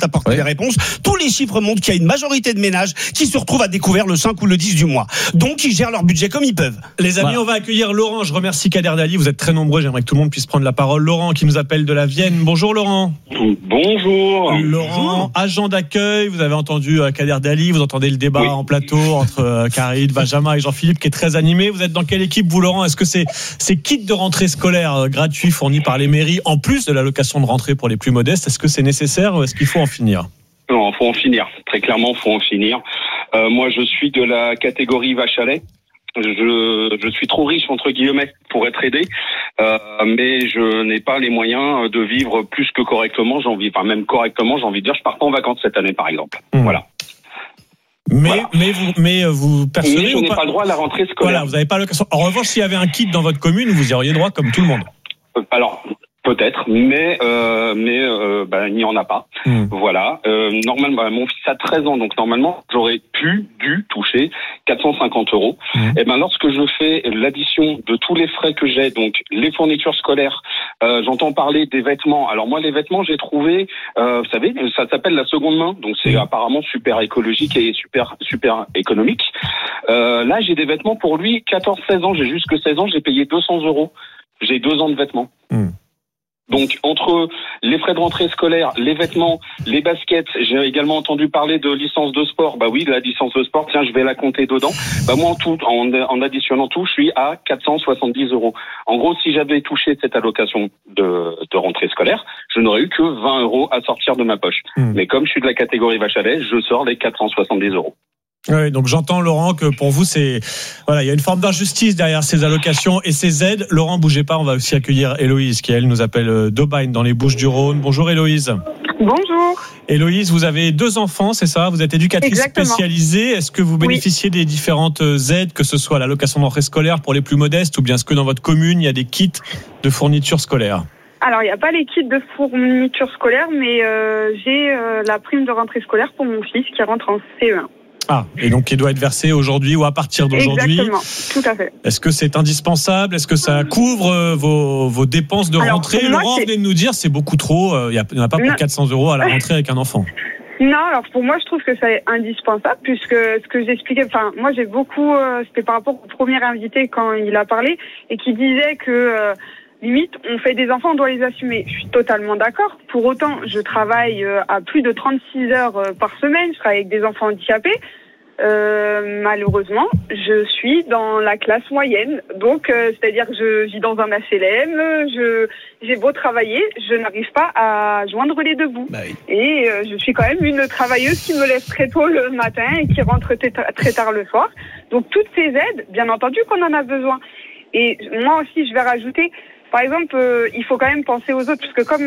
t'apporter des réponses. Tous les chiffres montrent qu'il y a une majorité de ménages qui se retrouvent à découvert le 5 ou le 10 du mois. Donc, ils gèrent leur budget comme ils peuvent. Les amis, on va accueillir Laurent. Je remercie Kader Dali. Vous êtes très nombreux. J'aimerais que tout le monde puisse prendre la parole. Laurent qui nous appelle de la Vienne. Bonjour Laurent. Bonjour. Laurent, agent d'accueil. Vous avez entendu Kader Dali. Vous entendez le débat en plateau entre Karid, Benjamin et Jean-Philippe qui est très animé. Vous êtes dans quelle équipe vous Laurent ? Est-ce que c'est ces kits de rentrée scolaire gratuits fournis par les mairies en plus de l'allocation de rentrée pour les plus modestes, est-ce que c'est nécessaire ou est-ce qu'il faut en finir ? Non, faut en finir. Très clairement, faut en finir. Moi, je suis de la catégorie vache à lait. Je suis trop riche entre guillemets pour être aidé, mais je n'ai pas les moyens de vivre plus que correctement. Même correctement, j'ai envie de dire. Je pars pas en vacances cette année, par exemple. Voilà. Mais vous percevez je n'ai pas le droit à la rentrée scolaire. Voilà, vous n'avez pas l'occasion. En revanche, s'il y avait un kit dans votre commune, vous y auriez droit comme tout le monde. Alors. Peut-être, mais il n'y en a pas. Voilà. Normalement, mon fils a 13 ans, donc normalement, j'aurais dû toucher 450 €. Et lorsque je fais l'addition de tous les frais que j'ai, donc les fournitures scolaires, j'entends parler des vêtements. Alors moi, les vêtements, j'ai trouvé, vous savez, ça s'appelle la seconde main, donc c'est apparemment super écologique et super économique. Là, j'ai des vêtements pour lui, 14-16 ans, j'ai jusque 16 ans, j'ai payé 200 €. J'ai 2 ans de vêtements. Donc, entre les frais de rentrée scolaire, les vêtements, les baskets, j'ai également entendu parler de licence de sport. Bah oui, la licence de sport, tiens, je vais la compter dedans. Bah moi, en additionnant tout, je suis à 470 €. En gros, si j'avais touché cette allocation de rentrée scolaire, je n'aurais eu que 20 € à sortir de ma poche. Mais comme je suis de la catégorie vache à lait, je sors les 470 €. Oui, donc j'entends Laurent que pour vous il y a une forme d'injustice derrière ces allocations et ces aides. Laurent, bougez pas, on va aussi accueillir Héloïse qui elle nous appelle d'Aubagne dans les Bouches-du-Rhône. Bonjour Héloïse. Bonjour. Héloïse, vous avez 2 enfants, c'est ça ? Vous êtes éducatrice spécialisée. Est-ce que vous bénéficiez des différentes aides, que ce soit l'allocation de rentrée scolaire pour les plus modestes ou bien est-ce que dans votre commune il y a des kits de fourniture scolaire ? Alors, il n'y a pas les kits de fourniture scolaire, mais j'ai la prime de rentrée scolaire pour mon fils qui rentre en CE1. Ah, et donc qui doit être versé aujourd'hui ou à partir d'aujourd'hui. Exactement, tout à fait. Est-ce que c'est indispensable ? Est-ce que ça couvre vos dépenses de rentrée ? Laurent venait de nous dire c'est beaucoup trop, il n'y en a pas pour 400 € à la rentrée avec un enfant. Non, alors pour moi je trouve que c'est indispensable puisque ce que j'expliquais, moi j'ai beaucoup, c'était par rapport au premier invité quand il a parlé et qui disait que limite, on fait des enfants, on doit les assumer. Je suis totalement d'accord. Pour autant, je travaille à plus de 36 heures par semaine. Je travaille avec des enfants handicapés. Malheureusement, je suis dans la classe moyenne. Donc, c'est-à-dire que je vis dans un HLM. J'ai beau travailler, je n'arrive pas à joindre les deux bouts. Et je suis quand même une travailleuse qui me lève très tôt le matin et qui rentre très tard le soir. Donc, toutes ces aides, bien entendu qu'on en a besoin. Et moi aussi, je vais rajouter... Par exemple, il faut quand même penser aux autres, puisque comme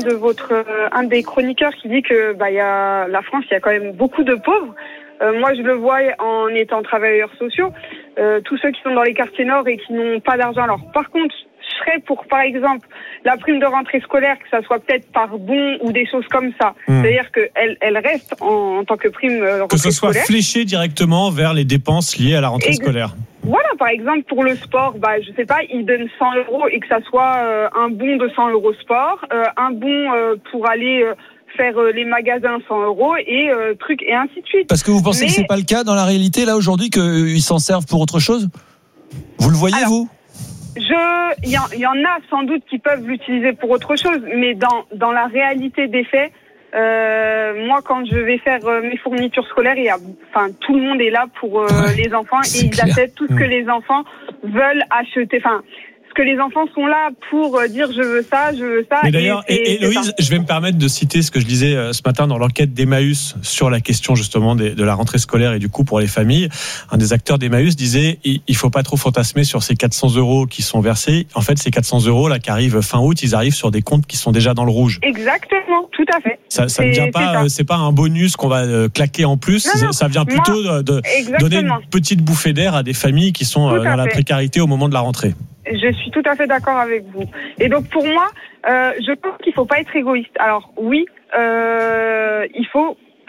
un des chroniqueurs qui dit que la France, il y a quand même beaucoup de pauvres. Moi, je le vois en étant travailleurs sociaux. Tous ceux qui sont dans les quartiers nord et qui n'ont pas d'argent. Alors, par contre, je serais pour, par exemple, la prime de rentrée scolaire, que ça soit peut-être par bon ou des choses comme ça. C'est-à-dire qu'elle reste en tant que prime rentrée scolaire. Que ce soit fléché directement vers les dépenses liées à la rentrée scolaire. Voilà, par exemple, pour le sport, je sais pas, ils donnent 100 € et que ça soit un bon de 100 € sport, un bon pour aller faire les magasins 100 € et trucs et ainsi de suite. Parce que vous pensez que c'est pas le cas dans la réalité là aujourd'hui, qu'ils s'en servent pour autre chose ? Vous le voyez vous ? Il y en a sans doute qui peuvent l'utiliser pour autre chose, mais dans la réalité des faits, moi quand je vais faire mes fournitures scolaires, tout le monde est là pour les enfants et ils achètent tout ce que les enfants veulent acheter. Ce que les enfants sont là pour dire je veux ça. Mais d'ailleurs, Héloïse, je vais me permettre de citer ce que je disais ce matin dans l'enquête d'Emmaüs sur la question justement de la rentrée scolaire et du coût pour les familles. Un des acteurs d'Emmaüs disait il faut pas trop fantasmer sur ces 400 € qui sont versés. En fait, ces 400 € là qui arrivent fin août, ils arrivent sur des comptes qui sont déjà dans le rouge. Exactement, tout à fait. Ça ne vient pas, c'est pas un bonus qu'on va claquer en plus. Non, ça vient plutôt de donner une petite bouffée d'air à des familles qui sont dans la précarité au moment de la rentrée. Je suis tout à fait d'accord avec vous. Et donc pour moi, je pense qu'il faut pas être égoïste. Alors oui, il faut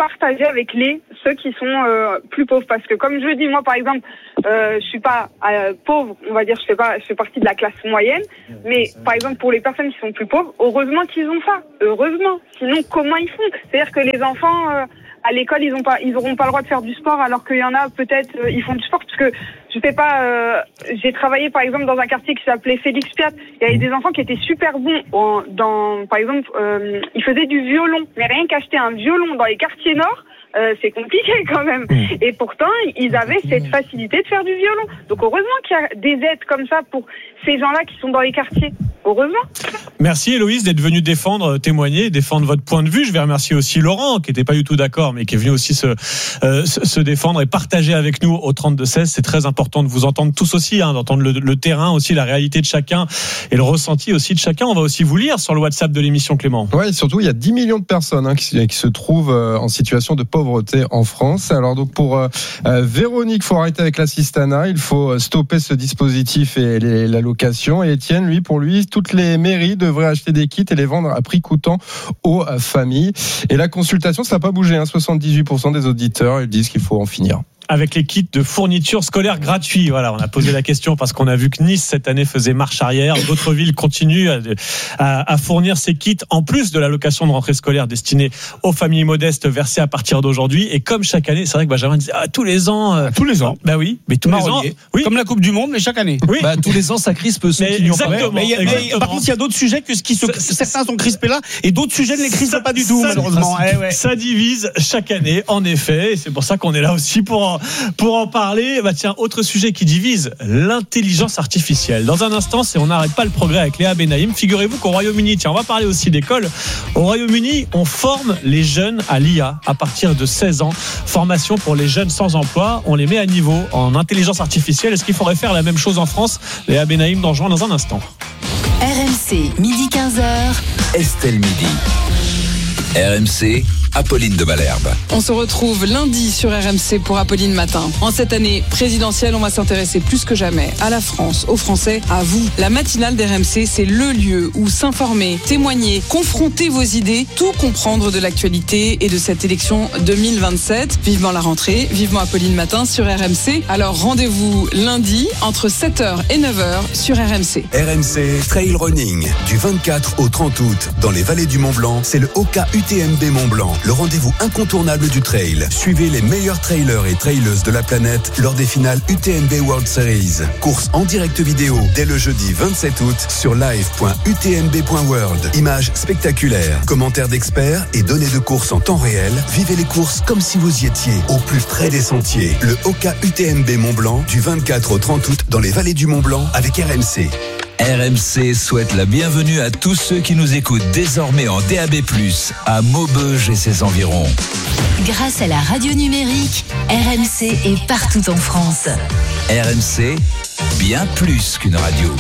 partager avec ceux qui sont plus pauvres. Parce que comme je le dis, moi par exemple, je suis pas pauvre, on va dire, je fais partie de la classe moyenne. Mais par exemple, pour les personnes qui sont plus pauvres, heureusement qu'ils ont ça. Heureusement. Sinon, comment ils font? C'est-à-dire que les enfants à l'école, ils auront pas le droit de faire du sport, alors qu'il y en a peut-être ils font du sport, parce que je sais pas. J'ai travaillé par exemple dans un quartier qui s'appelait Félix Piat. Il y avait des enfants qui étaient super bons par exemple, ils faisaient du violon, mais rien qu'acheter un violon dans les quartiers nord, c'est compliqué quand même. Et pourtant, ils avaient cette facilité de faire du violon. Donc heureusement qu'il y a des aides comme ça pour ces gens-là qui sont dans les quartiers. Heureusement. Merci Héloïse d'être venue témoigner, défendre votre point de vue. Je vais remercier aussi Laurent, qui n'était pas du tout d'accord, mais qui est venu aussi se défendre et partager avec nous au 32-16. C'est très important de vous entendre tous aussi, d'entendre le terrain aussi, la réalité de chacun et le ressenti aussi de chacun. On va aussi vous lire sur le WhatsApp de l'émission, Clément. Ouais, surtout, il y a 10 millions de personnes qui se trouvent en situation de pauvreté en France. Alors donc pour Véronique, il faut arrêter avec l'assistanat, il faut stopper ce dispositif et l'allocation. Et Étienne, pour lui, toutes les mairies devraient acheter des kits et les vendre à prix coûtant aux familles. Et la consultation, ça n'a pas bougé. 78% des auditeurs, ils disent qu'il faut en finir. Avec les kits de fourniture scolaire gratuits. Voilà, on a posé la question parce qu'on a vu que Nice cette année faisait marche arrière. D'autres villes continuent à fournir ces kits en plus de l'allocation de rentrée scolaire destinée aux familles modestes versée à partir d'aujourd'hui. Et comme chaque année, c'est vrai que Benjamin disait tous les ans. Tous les ans. Bah oui, mais tous les ans. Oui. Comme la Coupe du Monde, mais chaque année. Oui. Tous les ans, ça crispe ceux qui n'y ont pas. Mais par contre, il y a d'autres sujets certains sont crispés là et d'autres sujets ne les crispent pas du tout, malheureusement. Ça divise chaque année, en effet. Et c'est pour ça qu'on est là aussi pour en parler. Tiens, autre sujet qui divise, l'intelligence artificielle. Dans un instant, on n'arrête pas le progrès avec Léa Benaïm. Figurez-vous qu'au Royaume-Uni, on va parler aussi d'école. Au Royaume-Uni, on forme les jeunes à l'IA à partir de 16 ans. Formation pour les jeunes sans emploi. On les met à niveau en intelligence artificielle. Est-ce qu'il faudrait faire la même chose en France? Léa Benaïm nous rejoint dans un instant. RMC, midi 15h. Estelle Midi. RMC, Apolline de Malherbe. On se retrouve lundi sur RMC pour Apolline Matin. En cette année présidentielle, on va s'intéresser plus que jamais à la France, aux Français, à vous. La matinale d'RMC, c'est le lieu où s'informer, témoigner, confronter vos idées, tout comprendre de l'actualité et de cette élection 2027. Vivement la rentrée, vivement Apolline Matin sur RMC. Alors rendez-vous lundi entre 7h et 9h sur RMC. RMC Trail Running, du 24 au 30 août, dans les vallées du Mont-Blanc, c'est le OKA UTMB Mont-Blanc. Le rendez-vous incontournable du trail. Suivez les meilleurs trailers et traileuses de la planète lors des finales UTMB World Series. Course en direct vidéo dès le jeudi 27 août sur live.utmb.world. Images spectaculaires, commentaires d'experts et données de course en temps réel. Vivez les courses comme si vous y étiez, au plus près des sentiers. Le OKA UTMB Mont-Blanc du 24 au 30 août dans les vallées du Mont-Blanc avec RMC. RMC souhaite la bienvenue à tous ceux qui nous écoutent désormais en DAB+, à Maubeuge et ses environs. Grâce à la radio numérique, RMC est partout en France. RMC, bien plus qu'une radio.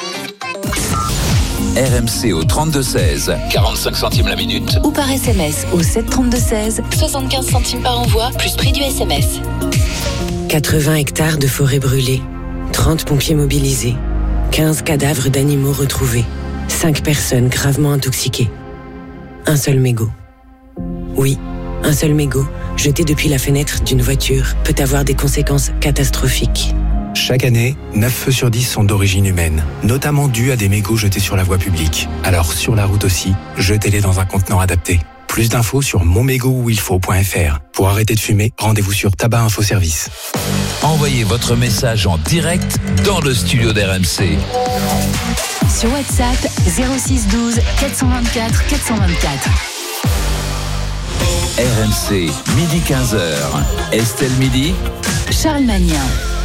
RMC au 32-16, 45 centimes la minute. Ou par SMS au 732-16, 75 centimes par envoi, plus prix du SMS. 80 hectares de forêt brûlée, 30 pompiers mobilisés. 15 cadavres d'animaux retrouvés, 5 personnes gravement intoxiquées. Un seul mégot. Oui, un seul mégot, jeté depuis la fenêtre d'une voiture, peut avoir des conséquences catastrophiques. Chaque année, 9 feux sur 10 sont d'origine humaine, notamment dus à des mégots jetés sur la voie publique. Alors sur la route aussi, jetez-les dans un contenant adapté. Plus d'infos sur monmégotuilfaut.fr. Pour arrêter de fumer, rendez-vous sur Tabac Info Service. Envoyez votre message en direct dans le studio d'RMC. Sur WhatsApp 06 12 424 424. RMC, midi 15h. Estelle Midi. Charles Magnin.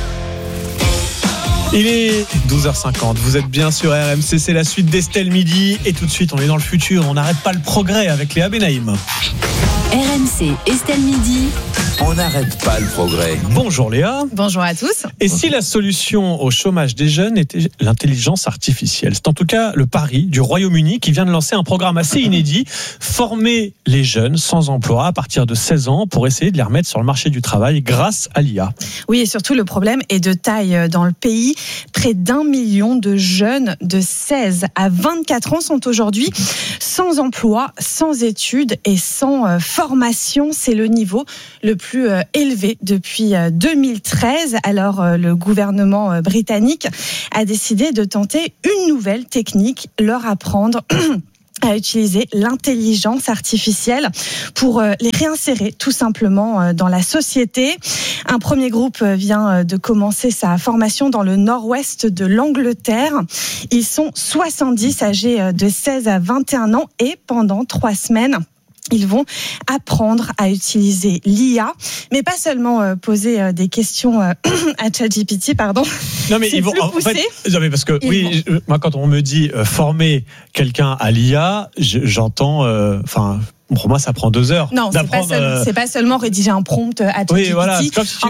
Il est 12h50, vous êtes bien sur RMC, c'est la suite d'Estelle Midi. Et tout de suite, on est dans le futur, on n'arrête pas le progrès avec Léa Benaïm. RMC, Estelle Midi. On n'arrête pas le progrès. Bonjour Léa. Bonjour à tous. Et si la solution au chômage des jeunes était l'intelligence artificielle ? C'est en tout cas le pari du Royaume-Uni qui vient de lancer un programme assez inédit, former les jeunes sans emploi à partir de 16 ans pour essayer de les remettre sur le marché du travail grâce à l'IA. Oui, et surtout le problème est de taille dans le pays. Près d'1 million de jeunes de 16 à 24 ans sont aujourd'hui sans emploi, sans études et sans formation. C'est le niveau le plus élevé depuis 2013. Alors, le gouvernement britannique a décidé de tenter une nouvelle technique, leur apprendre à utiliser l'intelligence artificielle pour les réinsérer tout simplement dans la société. Un premier groupe vient de commencer sa formation dans le nord-ouest de l'Angleterre. Ils sont 70 âgés de 16 à 21 ans et pendant 3 semaines, ils vont apprendre à utiliser l'IA, mais pas seulement poser des questions à ChatGPT, pardon. Non mais ils vont en fait, non mais parce que moi quand on me dit former quelqu'un à l'IA, j'entends pour moi, ça prend 2 heures. Non, c'est pas seulement rédiger un prompt à ChatGPT. Oui, voilà. Comme si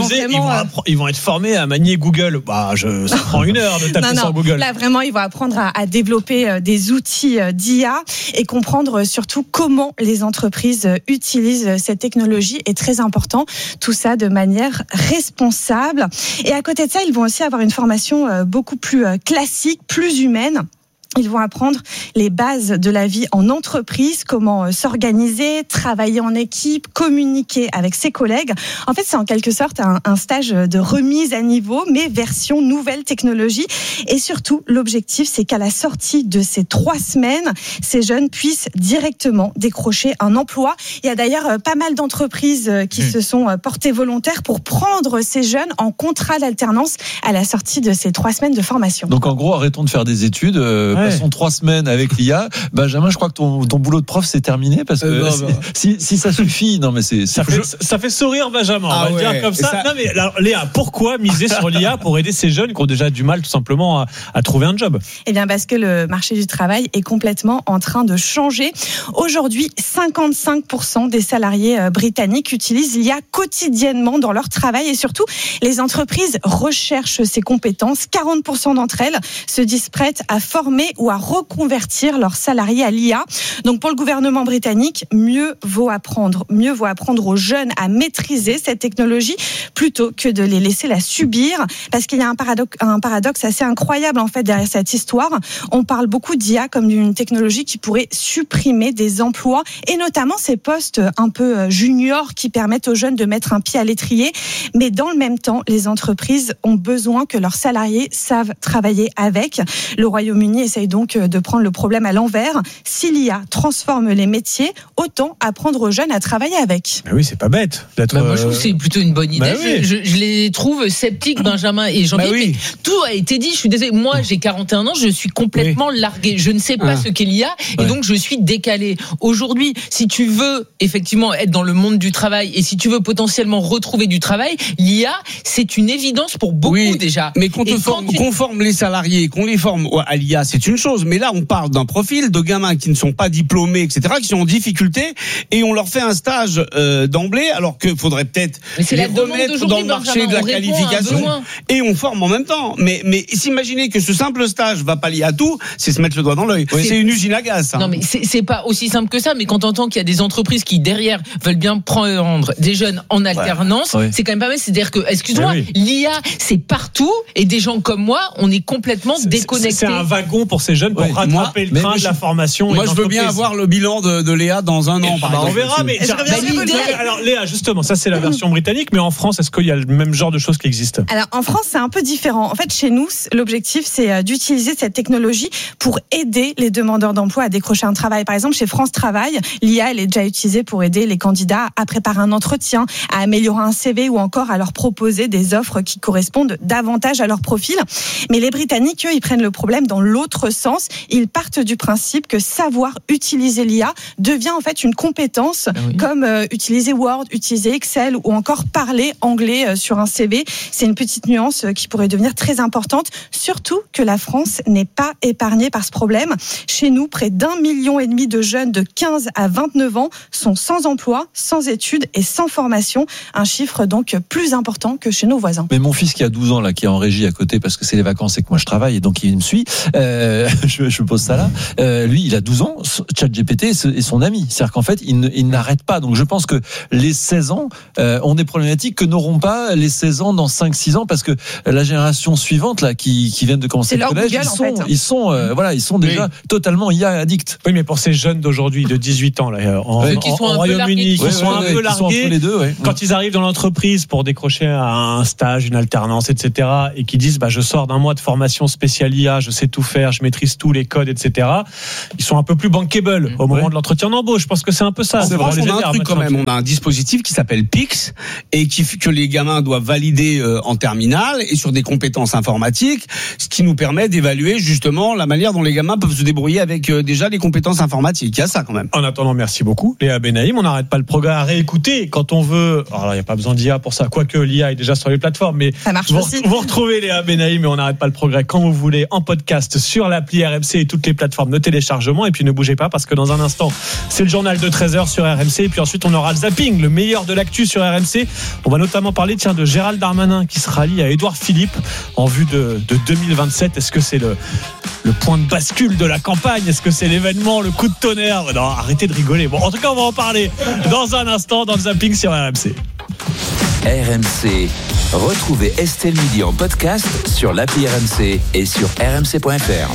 ils vont être formés à manier Google. Ça prend 1 heure de taper sur Google. Là, vraiment, ils vont apprendre à développer des outils d'IA et comprendre surtout comment les entreprises utilisent cette technologie est très important. Tout ça de manière responsable. Et à côté de ça, ils vont aussi avoir une formation beaucoup plus classique, plus humaine. Ils vont apprendre les bases de la vie en entreprise, comment s'organiser, travailler en équipe, communiquer avec ses collègues. En fait, c'est en quelque sorte un stage de remise à niveau, mais version nouvelle technologie. Et surtout, l'objectif, c'est qu'à la sortie de ces 3 semaines, ces jeunes puissent directement décrocher un emploi. Il y a d'ailleurs pas mal d'entreprises qui se sont portées volontaires pour prendre ces jeunes en contrat d'alternance à la sortie de ces 3 semaines de formation. Donc en gros, arrêtons de faire des études. Passons 3 semaines avec l'IA. Benjamin, je crois que ton boulot de prof c'est terminé parce que si ça suffit, non mais ça fait sourire Benjamin. On va dire comme ça. Non mais alors, Léa, pourquoi miser sur l'IA pour aider ces jeunes qui ont déjà du mal tout simplement à trouver un job ? Eh bien parce que le marché du travail est complètement en train de changer. Aujourd'hui, 55% des salariés britanniques utilisent l'IA quotidiennement dans leur travail et surtout les entreprises recherchent ces compétences. 40% d'entre elles se disent prêtes à former ou à reconvertir leurs salariés à l'IA. Donc pour le gouvernement britannique, mieux vaut apprendre aux jeunes à maîtriser cette technologie plutôt que de les laisser la subir, parce qu'il y a un paradoxe assez incroyable en fait derrière cette histoire. On parle beaucoup d'IA comme d'une technologie qui pourrait supprimer des emplois et notamment ces postes un peu juniors qui permettent aux jeunes de mettre un pied à l'étrier, mais dans le même temps, les entreprises ont besoin que leurs salariés savent travailler avec. Le Royaume-Uni essaye donc de prendre le problème à l'envers. Si l'IA transforme les métiers, autant apprendre aux jeunes à travailler avec. Mais oui, c'est pas bête. Moi, je trouve que c'est plutôt une bonne idée. Je les trouve sceptiques, Benjamin et Jean-Pierre. Mais tout a été dit. Je suis désolée. Moi, j'ai 41 ans. Je suis complètement largué. Je ne sais pas ce qu'est l'IA et donc je suis décalé. Aujourd'hui, si tu veux effectivement être dans le monde du travail et si tu veux potentiellement retrouver du travail, l'IA, c'est une évidence pour beaucoup déjà. Mais qu'on forme les salariés, qu'on les forme à l'IA, c'est une chose, mais là on parle d'un profil de gamins qui ne sont pas diplômés, etc., qui sont en difficulté, et on leur fait un stage d'emblée, alors qu'il faudrait peut-être les remettre dans le marché de la qualification, et on forme en même temps. Mais s'imaginer que ce simple stage va pallier à tout, c'est se mettre le doigt dans l'œil. C'est une usine à gaz. Non mais c'est pas aussi simple que ça, mais quand on entend qu'il y a des entreprises qui derrière veulent bien prendre des jeunes en alternance, c'est quand même pas mal. C'est-à-dire que, excuse-moi, l'IA c'est partout, et des gens comme moi, on est complètement déconnectés. C'est un wagon pour ces jeunes pour rattraper le train de la formation. Moi, je veux bien avoir le bilan de Léa dans un an. On verra, mais alors Léa, justement, ça c'est la version britannique, mais en France, est-ce qu'il y a le même genre de choses qui existent ? Alors en France, c'est un peu différent. En fait, chez nous, l'objectif c'est d'utiliser cette technologie pour aider les demandeurs d'emploi à décrocher un travail. Par exemple, chez France Travail, l'IA elle est déjà utilisée pour aider les candidats à préparer un entretien, à améliorer un CV ou encore à leur proposer des offres qui correspondent davantage à leur profil. Mais les Britanniques, eux, ils prennent le problème dans l'autre contresens. Ils partent du principe que savoir utiliser l'IA devient en fait une compétence, comme utiliser Word, utiliser Excel ou encore parler anglais sur un CV. C'est une petite nuance qui pourrait devenir très importante, surtout que la France n'est pas épargnée par ce problème. Chez nous, près d'1,5 million de jeunes de 15 à 29 ans sont sans emploi, sans études et sans formation. Un chiffre donc plus important que chez nos voisins. Mais mon fils qui a 12 ans, là, qui est en régie à côté parce que c'est les vacances et que moi je travaille et donc il me suit, je pose ça là, lui il a 12 ans, ChatGPT est son ami. C'est-à-dire qu'en fait il n'arrête pas. Donc je pense que les 16 ans ont des problématiques que n'auront pas les 16 ans dans 5-6 ans parce que la génération suivante là qui viennent de commencer le collège, ils sont déjà totalement IA addicts. Oui, mais pour ces jeunes d'aujourd'hui de 18 ans là, en Royaume-Uni, qui sont un peu largués, les deux, quand ils arrivent dans l'entreprise pour décrocher un stage, une alternance, etc., et qui disent je sors d'un mois de formation spéciale IA, je sais tout faire, je maîtrise tous les codes, etc., ils sont un peu plus bankable au moment de l'entretien d'embauche. Je pense que c'est un peu ça. En France, on a un truc quand même. On a un dispositif qui s'appelle PIX et que les gamins doivent valider en terminale et sur des compétences informatiques, ce qui nous permet d'évaluer justement la manière dont les gamins peuvent se débrouiller avec déjà les compétences informatiques. Il y a ça quand même. En attendant, merci beaucoup Léa Benaïm. On n'arrête pas le programme à réécouter quand on veut. Alors il n'y a pas besoin d'IA pour ça, quoique l'IA est déjà sur les plateformes, mais ça marche aussi. Vous retrouvez Léa Benaïm et on n'arrête pas le progrès quand vous voulez en podcast sur l'appli RMC et toutes les plateformes de téléchargement. Et puis ne bougez pas parce que dans un instant c'est le journal de 13h sur RMC et puis ensuite on aura le zapping, le meilleur de l'actu sur RMC. On va notamment parler de Gérald Darmanin qui se rallie à Édouard Philippe en vue de 2027. Est-ce que c'est le point de bascule de la campagne? Est-ce que c'est l'événement, le coup de tonnerre? Non, arrêtez de rigoler. Bon, en tout cas, on va en parler dans un instant dans le zapping sur RMC. RMC. Retrouvez Estelle Midi en podcast sur l'appli RMC et sur rmc.fr.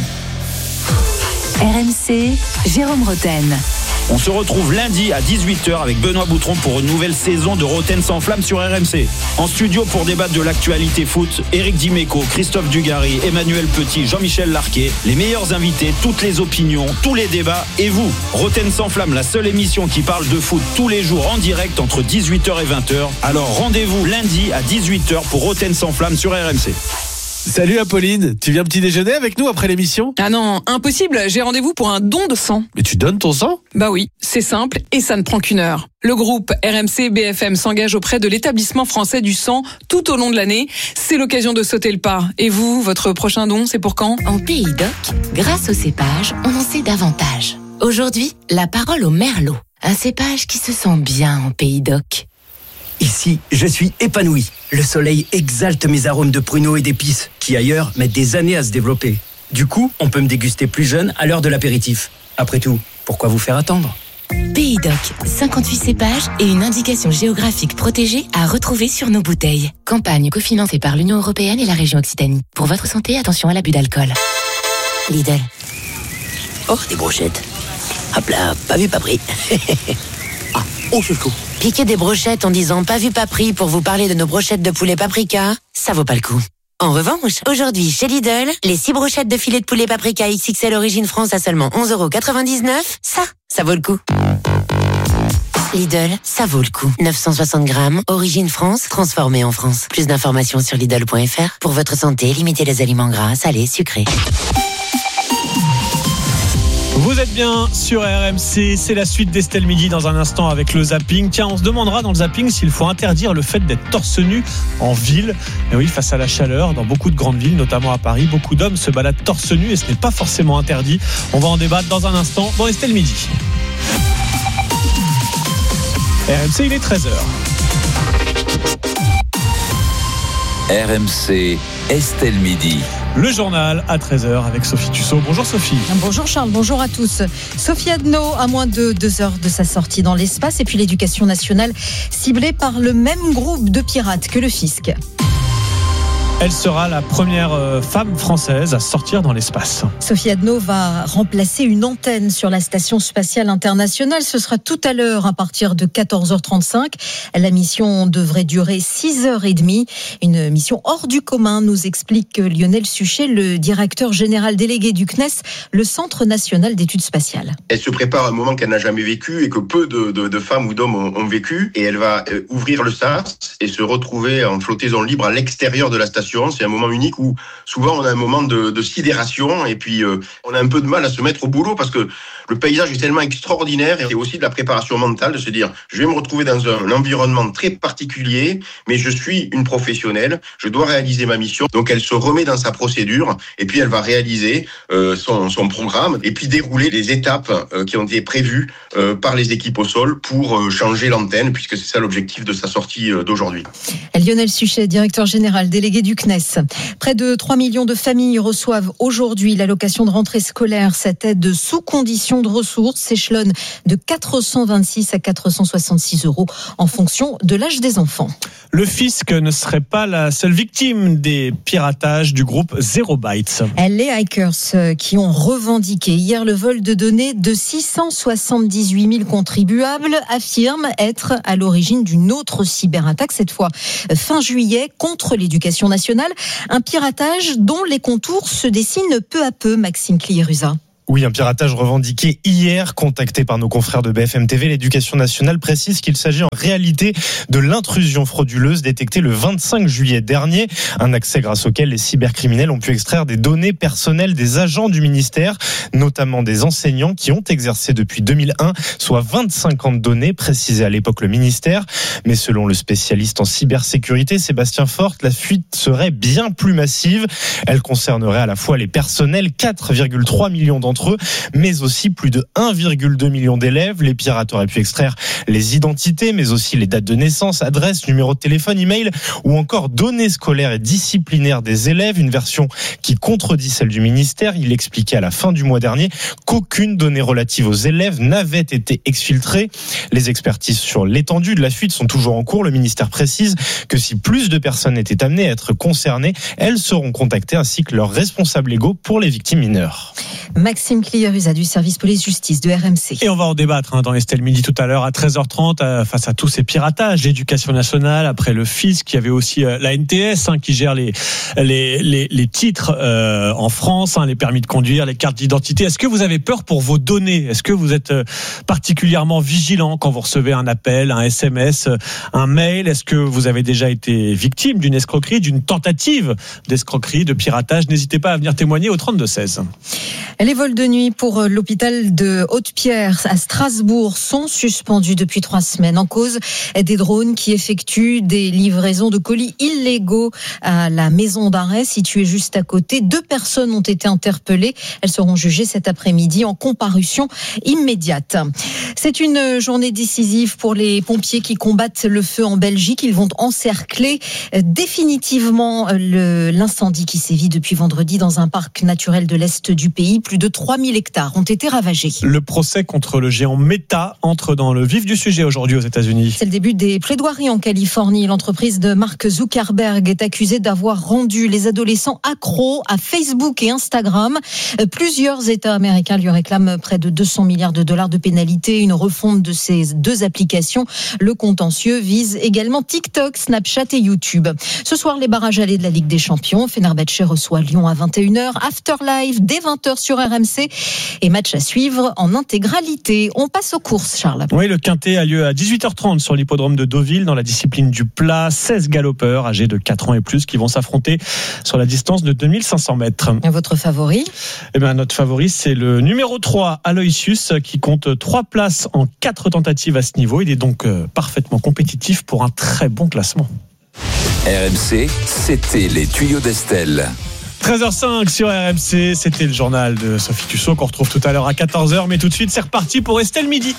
RMC, Jérôme Roten. On se retrouve lundi à 18h avec Benoît Boutron pour une nouvelle saison de Roten sans flamme sur RMC. En studio pour débattre de l'actualité foot, Éric Dimeco, Christophe Dugarry, Emmanuel Petit, Jean-Michel Larquet, les meilleurs invités, toutes les opinions, tous les débats et vous. Roten sans flamme, la seule émission qui parle de foot tous les jours en direct entre 18h et 20h. Alors rendez-vous lundi à 18h pour Roten sans flamme sur RMC. Salut Apolline, tu viens petit déjeuner avec nous après l'émission? Ah non, impossible, j'ai rendez-vous pour un don de sang. Mais tu donnes ton sang? Bah oui, c'est simple et ça ne prend qu'une heure. Le groupe RMC BFM s'engage auprès de l'établissement français du sang tout au long de l'année. C'est l'occasion de sauter le pas. Et vous, votre prochain don, c'est pour quand? En Pays d'Oc, grâce au cépage, on en sait davantage. Aujourd'hui, la parole au merlot. Un cépage qui se sent bien en Pays d'Oc. Ici, je suis épanoui. Le soleil exalte mes arômes de pruneaux et d'épices, qui ailleurs mettent des années à se développer. Du coup, on peut me déguster plus jeune à l'heure de l'apéritif. Après tout, pourquoi vous faire attendre? Pays d'Oc, 58 cépages et une indication géographique protégée à retrouver sur nos bouteilles. Campagne cofinancée par l'Union européenne et la région Occitanie. Pour votre santé, attention à l'abus d'alcool. Lidl. Oh, des brochettes. Hop là, pas vu, pas pris. Ah, oh, c'est chaud. Piquer des brochettes en disant pas vu pas pris pour vous parler de nos brochettes de poulet paprika, ça vaut pas le coup. En revanche, aujourd'hui chez Lidl, les 6 brochettes de filet de poulet paprika XXL Origine France à seulement 11,99 €, ça vaut le coup. Lidl, ça vaut le coup. 960 grammes, Origine France, transformé en France. Plus d'informations sur Lidl.fr. Pour votre santé, limitez les aliments gras, salés, sucrés. Vous êtes bien sur RMC, c'est la suite d'Estelle Midi dans un instant avec le zapping. Tiens, on se demandera dans le zapping s'il faut interdire le fait d'être torse nu en ville. Et oui, face à la chaleur, dans beaucoup de grandes villes, notamment à Paris, beaucoup d'hommes se baladent torse nu et ce n'est pas forcément interdit. On va en débattre dans un instant dans Estelle Midi. RMC, il est 13h. RMC, Estelle Midi. Le journal à 13h avec Sophie Tussaud. Bonjour Sophie. Bonjour Charles, bonjour à tous. Sophie Adno, à moins de 2 heures de sa sortie dans l'espace, et puis l'éducation nationale ciblée par le même groupe de pirates que le fisc. Elle sera la première femme française à sortir dans l'espace. Sophie Adno va remplacer une antenne sur la Station spatiale internationale. Ce sera tout à l'heure à partir de 14h35. La mission devrait durer 6h30. Une mission hors du commun, nous explique Lionel Suchet, le directeur général délégué du CNES, le Centre national d'études spatiales. Elle se prépare à un moment qu'elle n'a jamais vécu et que peu de femmes ou d'hommes ont vécu. Et elle va ouvrir le sas et se retrouver en flottaison libre à l'extérieur de la station préparation. C'est un moment unique où souvent on a un moment de sidération et puis on a un peu de mal à se mettre au boulot parce que le paysage est tellement extraordinaire et c'est aussi de la préparation mentale de se dire je vais me retrouver dans un environnement très particulier, mais je suis une professionnelle, je dois réaliser ma mission. Donc elle se remet dans sa procédure et puis elle va réaliser son programme et puis dérouler les étapes qui ont été prévues par les équipes au sol pour changer l'antenne, puisque c'est ça l'objectif de sa sortie d'aujourd'hui. Lionel Suchet, directeur général délégué du CNES. Près de 3 millions de familles reçoivent aujourd'hui l'allocation de rentrée scolaire. Cette aide sous condition de ressources s'échelonne de 426 à 466 € en fonction de l'âge des enfants. Le fisc ne serait pas la seule victime des piratages du groupe Zero Bytes. Les hackers qui ont revendiqué hier le vol de données de 678 000 contribuables affirment être à l'origine d'une autre cyberattaque, cette fois fin juillet, contre l'éducation nationale. Un piratage dont les contours se dessinent peu à peu, Maxime Cliérusa. Oui, un piratage revendiqué hier, contacté par nos confrères de BFM TV. L'Éducation nationale précise qu'il s'agit en réalité de l'intrusion frauduleuse détectée le 25 juillet dernier. Un accès grâce auquel les cybercriminels ont pu extraire des données personnelles des agents du ministère, notamment des enseignants qui ont exercé depuis 2001, soit 25 ans de données, précisait à l'époque le ministère. Mais selon le spécialiste en cybersécurité, Sébastien Forte, la fuite serait bien plus massive. Elle concernerait à la fois les personnels, 4,3 millions d'entre eux, mais aussi plus de 1,2 million d'élèves. Les pirates auraient pu extraire les identités, mais aussi les dates de naissance, adresses, numéros de téléphone, email ou encore données scolaires et disciplinaires des élèves. Une version qui contredit celle du ministère. Il expliquait à la fin du mois dernier qu'aucune donnée relative aux élèves n'avait été exfiltrée. Les expertises sur l'étendue de la fuite sont toujours en cours. Le ministère précise que si plus de personnes étaient amenées à être concernées, elles seront contactées ainsi que leurs responsables légaux pour les victimes mineures. Maxime Cliérusa du service police-justice de RMC. Et on va en débattre dans Estelle Midi tout à l'heure à 13h30 face à tous ces piratages. L'éducation nationale, après le fisc, il y avait aussi la NTS qui gère les titres en France, les permis de conduire, les cartes d'identité. Est-ce que vous avez peur pour vos données ? Est-ce que vous êtes particulièrement vigilant quand vous recevez un appel, un SMS, un mail ? Est-ce que vous avez déjà été victime d'une escroquerie, d'une tentative d'escroquerie, de piratage ? N'hésitez pas à venir témoigner au 32-16. Les vols de nuit pour l'hôpital de Haute-Pierre à Strasbourg sont suspendus depuis 3 semaines en cause des drones qui effectuent des livraisons de colis illégaux à la maison d'arrêt située juste à côté. 2 personnes ont été interpellées. Elles seront jugées cet après-midi en comparution immédiate. C'est une journée décisive pour les pompiers qui combattent le feu en Belgique. Ils vont encercler définitivement l'incendie qui sévit depuis vendredi dans un parc naturel de l'Est du pays. Plus de 3000 hectares ont été ravagés. Le procès contre le géant Meta entre dans le vif du sujet aujourd'hui aux États-Unis. C'est le début des plaidoiries en Californie. L'entreprise de Mark Zuckerberg est accusée d'avoir rendu les adolescents accros à Facebook et Instagram. Plusieurs États américains lui réclament près de 200 milliards de dollars de pénalités, une refonte de ces 2 applications. Le contentieux vise également TikTok, Snapchat et YouTube. Ce soir, les barrages allés de la Ligue des Champions. Fenerbahçe reçoit Lyon à 21h. Afterlife dès 20h sur RMC et match à suivre en intégralité. On passe aux courses, Charles. Oui, le Quintet a lieu à 18h30 sur l'hippodrome de Deauville dans la discipline du plat. 16 galopeurs âgés de 4 ans et plus qui vont s'affronter sur la distance de 2500 mètres. Et votre favori ? Notre favori, c'est le numéro 3, Aloysius, qui compte 3 places en 4 tentatives à ce niveau. Il est donc parfaitement compétitif pour un très bon classement. RMC, c'était les tuyaux d'Estelle. 13h05 sur RMC, c'était le journal de Sophie Tussaud qu'on retrouve tout à l'heure à 14h, mais tout de suite c'est reparti pour Estelle Midi.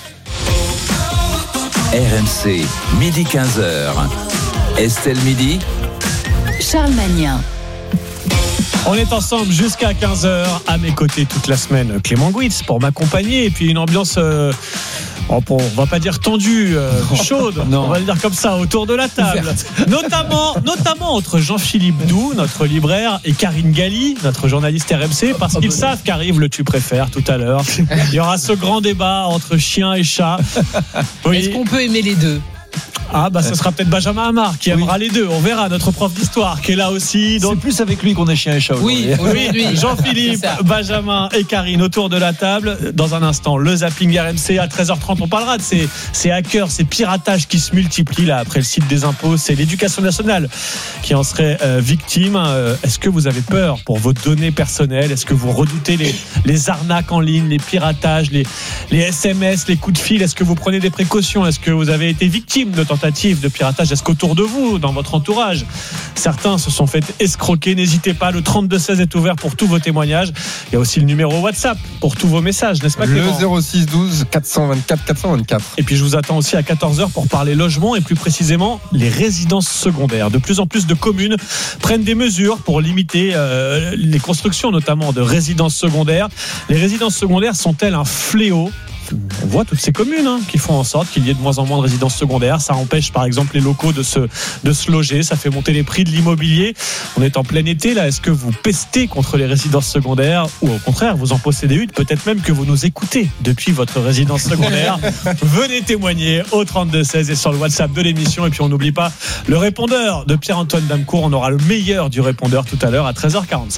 RMC, midi 15h. Estelle Midi. Charles Magnin. On est ensemble jusqu'à 15h, à mes côtés toute la semaine, Clément Gouitz pour m'accompagner, et puis une ambiance... on va pas dire tendue, chaude, on va le dire comme ça, autour de la table. Notamment entre Jean-Philippe Doux, notre libraire, et Karine Galli, notre journaliste RMC, parce qu'ils savent qu'arrive le tu préfères tout à l'heure. Il y aura ce grand débat entre chien et chat. Oui. Est-ce qu'on peut aimer les deux ? Ah bah ce sera peut-être Benjamin Amar qui aimera les deux. On verra, notre prof d'histoire qui est là aussi. Donc... C'est plus avec lui qu'on est chien et chat. Oui, Jean-Philippe, Benjamin et Karine autour de la table. Dans un instant, le zapping RMC à 13h30. On parlera de ces hackers, ces piratages qui se multiplient là après le site des impôts. C'est l'éducation nationale qui en serait victime. Est-ce que vous avez peur pour vos données personnelles? Est-ce que vous redoutez les arnaques en ligne, les piratages, les SMS, les coups de fil? Est-ce que vous prenez des précautions? Est-ce que vous avez été victime de tentatives de piratage? Est-ce qu'autour de vous, dans votre entourage, certains se sont fait escroquer? N'hésitez pas, le 32-16 est ouvert pour tous vos témoignages. Il y a aussi le numéro WhatsApp pour tous vos messages, n'est-ce pas Clément? Le 06 12 424 424. Et puis je vous attends aussi à 14h pour parler logement et plus précisément les résidences secondaires. De plus en plus de communes prennent des mesures pour limiter les constructions notamment de résidences secondaires. Les résidences secondaires sont-elles un fléau? On voit toutes ces communes qui font en sorte qu'il y ait de moins en moins de résidences secondaires. Ça empêche par exemple les locaux de se loger. Ça fait monter les prix de l'immobilier. On est en plein été là. Est-ce que vous pestez contre les résidences secondaires ou au contraire vous en possédez une? Peut-être même que vous nous écoutez depuis votre résidence secondaire. Venez témoigner au 32-16 et sur le WhatsApp de l'émission. Et puis on n'oublie pas le répondeur de Pierre-Antoine Damecourt. On aura le meilleur du répondeur tout à l'heure à 13h45.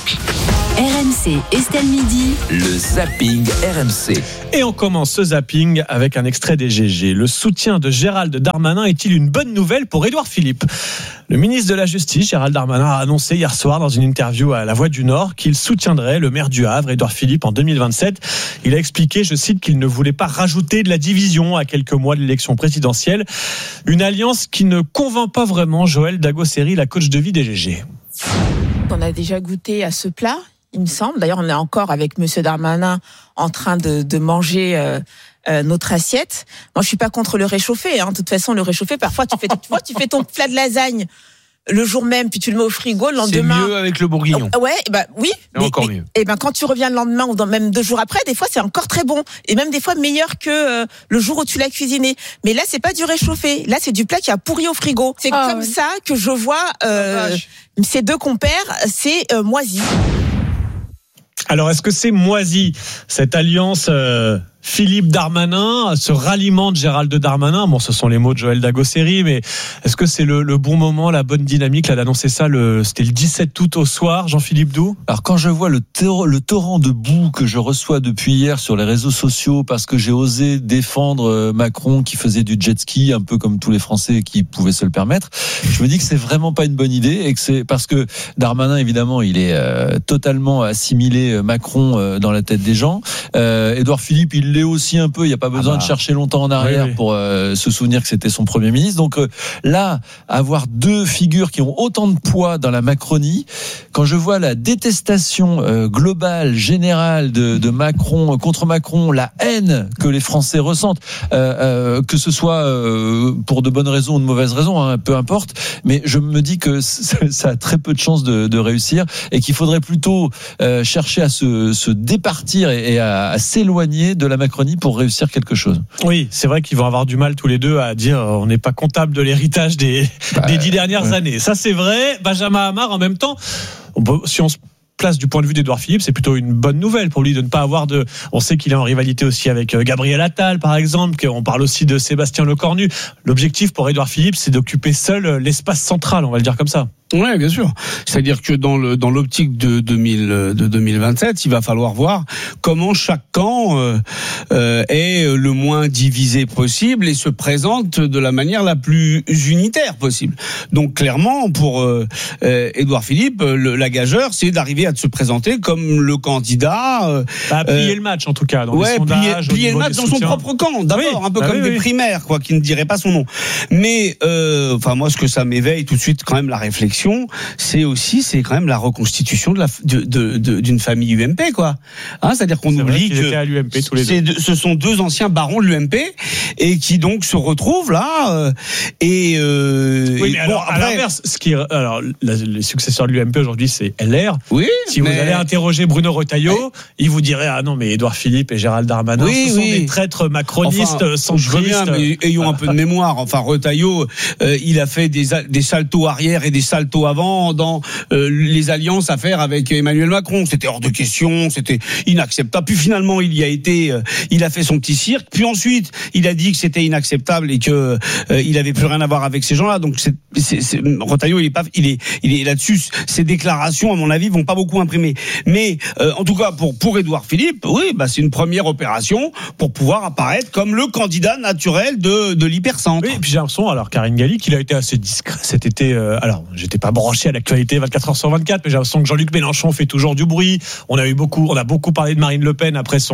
RMC Estelle Midi. Le zapping RMC. Et on commence ce zapping avec un extrait des GG. Le soutien de Gérald Darmanin est-il une bonne nouvelle pour Édouard Philippe? Le ministre de la Justice, Gérald Darmanin, a annoncé hier soir dans une interview à La Voix du Nord qu'il soutiendrait le maire du Havre, Édouard Philippe, en 2027. Il a expliqué, je cite, qu'il ne voulait pas rajouter de la division à quelques mois de l'élection présidentielle. Une alliance qui ne convainc pas vraiment Joël Dagosseri, la coach de vie des GG. On a déjà goûté à ce plat, il me semble. D'ailleurs, on est encore avec Monsieur Darmanin en train de manger notre assiette. Moi, je suis pas contre le réchauffé. De toute façon, le réchauffé, parfois, tu fais ton plat de lasagne le jour même, puis tu le mets au frigo le lendemain. C'est mieux avec le bourguignon. Ouais, oui. Mais encore mieux. Et quand tu reviens le lendemain ou même 2 jours après, des fois c'est encore très bon et même des fois meilleur que le jour où tu l'as cuisiné. Mais là, c'est pas du réchauffé. Là, c'est du plat qui a pourri au frigo. C'est comme ça que je vois ces deux compères, c'est moisi. Alors, est-ce que c'est moisi cette alliance Philippe Darmanin, ce ralliement de Gérald Darmanin? Bon, ce sont les mots de Joël Dagosseri, mais est-ce que c'est le bon moment, la bonne dynamique là d'annoncer ça? C'était le 17 août au soir, Jean-Philippe Doux. Alors quand je vois le torrent de boue que je reçois depuis hier sur les réseaux sociaux parce que j'ai osé défendre Macron qui faisait du jet ski un peu comme tous les Français qui pouvaient se le permettre, je me dis que c'est vraiment pas une bonne idée et que c'est parce que Darmanin évidemment il est totalement assimilé Macron dans la tête des gens. Édouard Philippe il l'est aussi un peu, il n'y a pas besoin de chercher longtemps en arrière pour se souvenir que c'était son Premier ministre. Donc là, avoir deux figures qui ont autant de poids dans la Macronie, quand je vois la détestation globale, générale de Macron, contre Macron, la haine que les Français ressentent, que ce soit pour de bonnes raisons ou de mauvaises raisons, peu importe, mais je me dis que ça a très peu de chances de réussir et qu'il faudrait plutôt chercher à se départir et à s'éloigner de la Macronie pour réussir quelque chose. Oui, c'est vrai qu'ils vont avoir du mal tous les deux à dire on n'est pas comptable de l'héritage des 10 dernières années. Ça c'est vrai. Benjamin Amar en même temps, si on se place du point de vue d'Édouard Philippe, c'est plutôt une bonne nouvelle pour lui de ne pas avoir de... On sait qu'il est en rivalité aussi avec Gabriel Attal par exemple, qu'on parle aussi de Sébastien Lecornu. L'objectif pour Édouard Philippe, c'est d'occuper seul l'espace central, on va le dire comme ça. Ouais, bien sûr. C'est-à-dire que dans l'optique de 2027, il va falloir voir comment chaque camp est le moins divisé possible et se présente de la manière la plus unitaire possible. Donc clairement, pour Édouard Philippe, la gageure, c'est d'arriver à se présenter comme le candidat. Plier le match en tout cas. Dans les sondages, plier le match dans son propre camp. D'abord, un peu comme des primaires, quoi, qui ne diraient pas son nom. Mais moi, ce que ça m'éveille tout de suite, quand même, la réflexion. C'est quand même la reconstitution d'une famille UMP, quoi. C'est-à-dire qu'on oublie que à l'UMP, tous les deux. Ce sont deux anciens barons de l'UMP et qui donc se retrouvent là. Oui, mais alors, à l'inverse, les successeurs de l'UMP aujourd'hui, c'est LR. Oui. si vous allez interroger Bruno Retailleau, il vous dirait ah non mais Édouard Philippe et Gérald Darmanin ce sont des traîtres macronistes centristes. Je veux bien, mais ayons un peu de mémoire. Enfin, Retailleau, il a fait des saltos arrière et des saltos avant dans les alliances à faire avec Emmanuel Macron. C'était hors de question, c'était inacceptable. Puis finalement, il a fait son petit cirque. Puis ensuite, il a dit que c'était inacceptable et que il avait plus rien à voir avec ces gens-là. Donc Retailleau, il est là-dessus. Ses déclarations, à mon avis, vont pas beaucoup imprimer. Mais en tout cas, pour Édouard Philippe, oui, c'est une première opération pour pouvoir apparaître comme le candidat naturel de l'hypercentre. Oui, et puis j'ai l'impression, alors Karine Galli, qu'il a été assez discret cet été. Alors, j'étais pas branché à l'actualité 24h sur 24, mais j'ai l'impression que Jean-Luc Mélenchon fait toujours du bruit. On a beaucoup parlé de Marine Le Pen après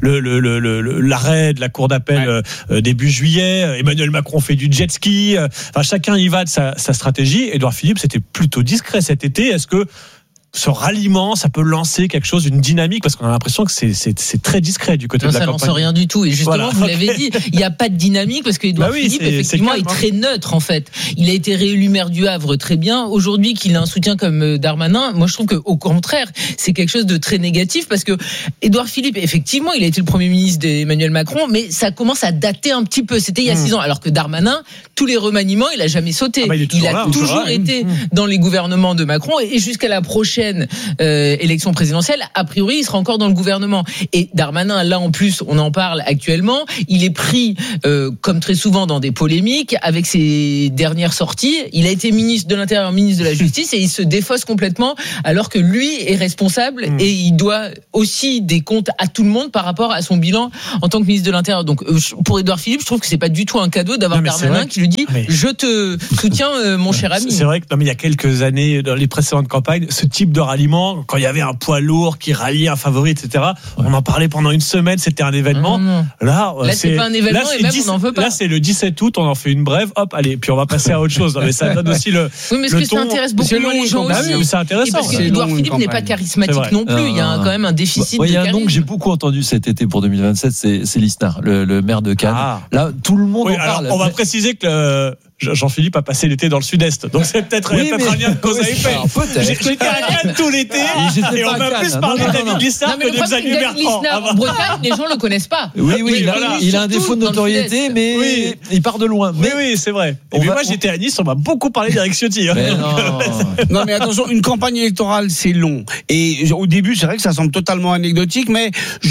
l'arrêt de la cour d'appel début juillet. Emmanuel Macron fait du jet ski. Enfin, chacun y va de sa stratégie. Édouard Philippe, c'était plutôt discret cet été. Est-ce que ce ralliement, ça peut lancer quelque chose, une dynamique, parce qu'on a l'impression que c'est très discret du côté de la campagne. Ça lance rien du tout. Et justement, vous l'avez dit, il n'y a pas de dynamique parce qu'Édouard Philippe, effectivement, est très neutre en fait. Il a été réélu maire du Havre, très bien. Aujourd'hui, qu'il a un soutien comme Darmanin, moi je trouve qu'au contraire, c'est quelque chose de très négatif parce que Édouard Philippe, effectivement, il a été le Premier ministre d'Emmanuel Macron, mais ça commence à dater un petit peu. C'était il y a 6 ans, alors que Darmanin, tous les remaniements, il a jamais sauté. Il a toujours été dans les gouvernements de Macron et jusqu'à la prochaine élection présidentielle, a priori, il sera encore dans le gouvernement. Et Darmanin, là en plus, on en parle actuellement, il est pris, comme très souvent, dans des polémiques avec ses dernières sorties. Il a été ministre de l'Intérieur, ministre de la Justice, et il se défausse complètement, alors que lui est responsable et il doit aussi des comptes à tout le monde par rapport à son bilan en tant que ministre de l'Intérieur. Donc, pour Édouard Philippe, je trouve que c'est pas du tout un cadeau d'avoir Darmanin qui lui dit je te soutiens, mon cher ami. C'est vrai que il y a quelques années, dans les précédentes campagnes, ce type de ralliement, quand il y avait un poids lourd qui ralliait un favori, etc. On en parlait pendant une semaine, c'était un événement. Là, c'est pas un événement et même on n'en veut pas. Là, c'est le 17 août, on en fait une brève, hop, allez, puis on va passer à autre chose. Non, mais ça donne aussi le. Oui, mais est-ce que ça intéresse beaucoup les gens aussi? Mais c'est intéressant. Parce que Édouard Philippe n'est pas charismatique non plus. Il y a quand même un déficit. Il y a un nom que j'ai beaucoup entendu cet été pour 2027, c'est Lisnard, le maire de Cannes. Là, tout le monde en parle. On va préciser que Jean-Philippe a passé l'été dans le sud-est, donc c'est peut-être un lien de cause à effet. J'étais à Cannes tout l'été et on m'a plus parlé de David Lisnard que de Xavier Bertrand. En Bretagne, les gens le connaissent pas. Oui, il a un défaut de notoriété, mais il part de loin. Oui, c'est vrai. Et moi, j'étais à Nice, on m'a beaucoup parlé d'Éric Ciotti. Non, mais attention, une campagne électorale, c'est long. Et au début, c'est vrai que ça semble totalement anecdotique, mais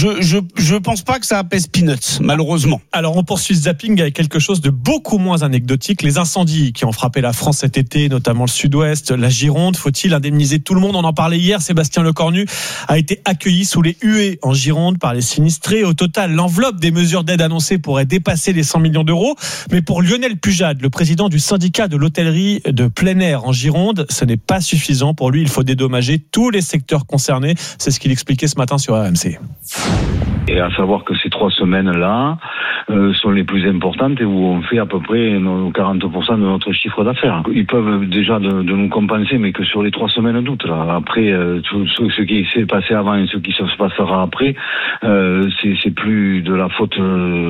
je pense pas que ça apaise peanuts, malheureusement. Alors, on poursuit ce zapping avec quelque chose de beaucoup moins anecdotique. Les incendies qui ont frappé la France cet été, notamment le sud-ouest, la Gironde. Faut-il indemniser tout le monde? On en parlait hier. Sébastien Lecornu a été accueilli sous les huées en Gironde par les sinistrés. Au total, l'enveloppe des mesures d'aide annoncées pourrait dépasser les 100 millions d'euros. Mais pour Lionel Pujade, le président du syndicat de l'hôtellerie de plein air en Gironde, ce n'est pas suffisant. Pour lui, il faut dédommager tous les secteurs concernés. C'est ce qu'il expliquait ce matin sur RMC. Et à savoir que ces 3 semaines-là sont les plus importantes et où on fait à peu près 40% de notre chiffre d'affaires. Ils peuvent déjà de nous compenser, mais que sur les 3 semaines d'août. Après, tout ce qui s'est passé avant et ce qui se passera après, c'est plus de la faute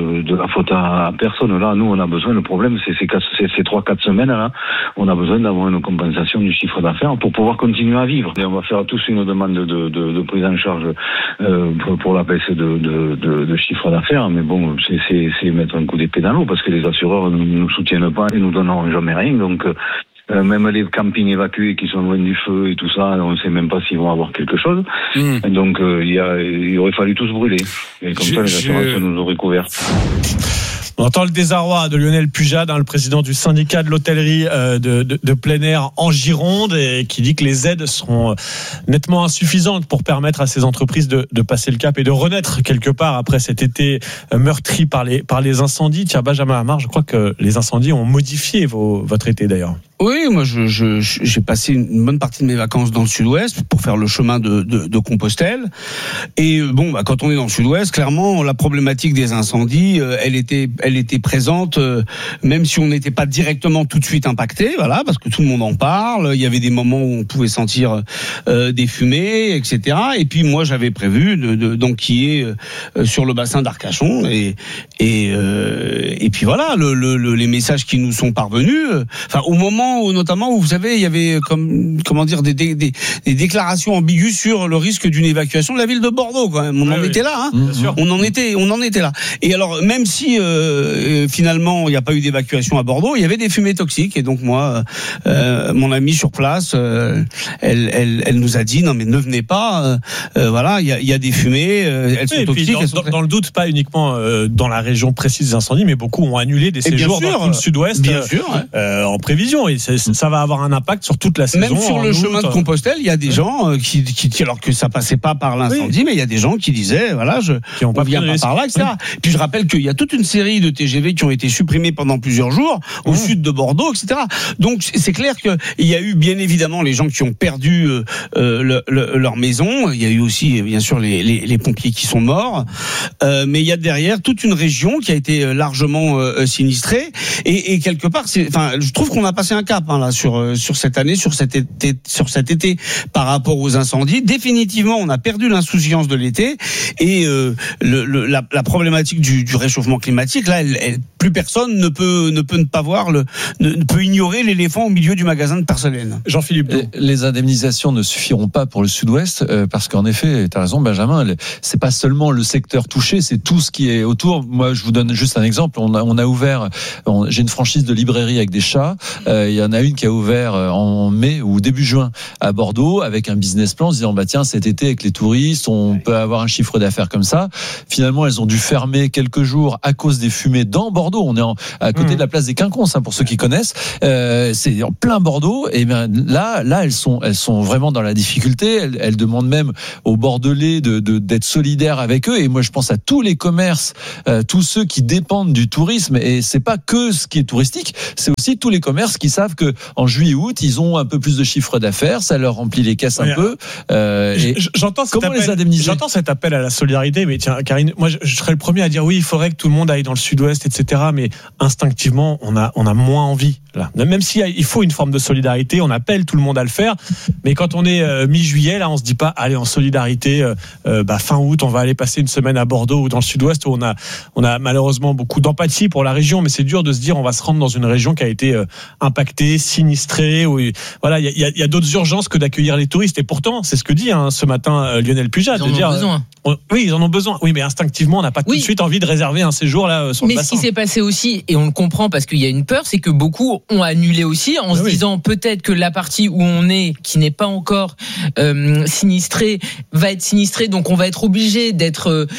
à personne. Là, nous, on a besoin. Le problème, c'est ces 3-4 semaines-là, on a besoin d'avoir une compensation du chiffre d'affaires pour pouvoir continuer à vivre. Et on va faire tous une demande de prise en charge pour la baisse de chiffre d'affaires, mais bon, c'est mettre un coup d'épée dans l'eau parce que les assureurs ne nous soutiennent pas et nous donneront jamais rien. Donc même les campings évacués qui sont loin du feu et tout ça, on ne sait même pas s'ils vont avoir quelque chose. Donc il aurait fallu tous brûler. Et comme ça, les assurances nous auraient couverts. On entend le désarroi de Lionel Pujade, le président du syndicat de l'hôtellerie de plein air en Gironde, et qui dit que les aides seront nettement insuffisantes pour permettre à ces entreprises de passer le cap et de renaître quelque part après cet été meurtri par les incendies. Tiens, Benjamin Hamar, je crois que les incendies ont modifié votre été d'ailleurs. Oui, moi j'ai passé une bonne partie de mes vacances dans le sud-ouest pour faire le chemin de Compostelle. Et bon, quand on est dans le sud-ouest, clairement, la problématique des incendies, elle était présente, même si on n'était pas directement tout de suite impacté, voilà, parce que tout le monde en parle. Il y avait des moments où on pouvait sentir des fumées, etc. Et puis moi, j'avais prévu d'enquiller sur le bassin d'Arcachon. Et puis voilà, les messages qui nous sont parvenus. Enfin, au moment moment notamment où vous savez, il y avait des déclarations ambiguës sur le risque d'une évacuation de la ville de Bordeaux. Quand même, on en était là. On en était là. Et alors, même si finalement il n'y a pas eu d'évacuation à Bordeaux, il y avait des fumées toxiques. Et donc moi, mon amie sur place, elle nous a dit non mais ne venez pas. Voilà, il y a des fumées, elles sont toxiques. Dans le doute, pas uniquement dans la région précise des incendies, mais beaucoup ont annulé des séjours dans le sud-ouest en prévision. Et ça va avoir un impact sur toute la saison. Même sur le chemin de Compostelle, il y a des gens qui alors que ça passait pas par l'incendie, mais il y a des gens qui disaient voilà, on vient pas par là, etc. Puis je rappelle qu'il y a toute une série de TGV qui ont été supprimés pendant plusieurs jours au sud de Bordeaux, etc. Donc c'est clair qu'il y a eu bien évidemment les gens qui ont perdu leur maison. Il y a eu aussi bien sûr les pompiers qui sont morts, mais il y a derrière toute une région qui a été largement sinistrée et quelque part, je trouve qu'on a passé un cap là sur cette année, sur cet été par rapport aux incendies. Définitivement, on a perdu l'insouciance de l'été et la problématique du réchauffement climatique. Là, plus personne ne peut pas voir ne peut ignorer l'éléphant au milieu du magasin de porcelaine. Jean-Philippe Dou. Les indemnisations ne suffiront pas pour le Sud-Ouest parce qu'en effet, tu as raison, Benjamin. C'est pas seulement le secteur touché, c'est tout ce qui est autour. Moi, je vous donne juste un exemple. On a ouvert. J'ai une franchise de librairie avec des chats. Il y en a une qui a ouvert en mai ou début juin à Bordeaux avec un business plan en se disant tiens, cet été avec les touristes, on peut avoir un chiffre d'affaires comme ça. Finalement, elles ont dû fermer quelques jours à cause des fumées dans Bordeaux. On est à côté de la place des Quinconces, pour ceux qui connaissent. C'est en plein Bordeaux. Et bien là, elles sont vraiment dans la difficulté. Elles demandent même aux Bordelais d'être solidaires avec eux. Et moi, je pense à tous les commerces, tous ceux qui dépendent du tourisme. Et c'est pas que ce qui est touristique, c'est aussi tous les commerces qui savent que en juillet-aut, ils ont un peu plus de chiffre d'affaires. Ça leur remplit les caisses un peu. J'entends cet appel à la solidarité, mais tiens, Karine, moi je serais le premier à dire oui, il faudrait que tout le monde aille dans le sud-ouest, etc. Mais instinctivement, on a moins envie. Là. Même si il faut une forme de solidarité, on appelle tout le monde à le faire. Mais quand on est mi-juillet, là, on se dit pas allez en solidarité. Fin août, on va aller passer une semaine à Bordeaux ou dans le sud-ouest où on a malheureusement beaucoup d'empathie pour la région, mais c'est dur de se dire on va se rendre dans une région qui a été impactée, sinistrée. Où, voilà, il y a d'autres urgences que d'accueillir les touristes. Et pourtant, c'est ce que dit ce matin Lionel Pugat. Ils en ont besoin. Oui, ils en ont besoin. Oui, mais instinctivement, on n'a pas tout de suite envie de réserver un séjour là sur le bassin. Mais ce qui s'est passé aussi, et on le comprend parce qu'il y a une peur, c'est que beaucoup ont annulé aussi en se disant peut-être que la partie où on est, qui n'est pas encore sinistrée, va être sinistrée, donc on va être obligé d'être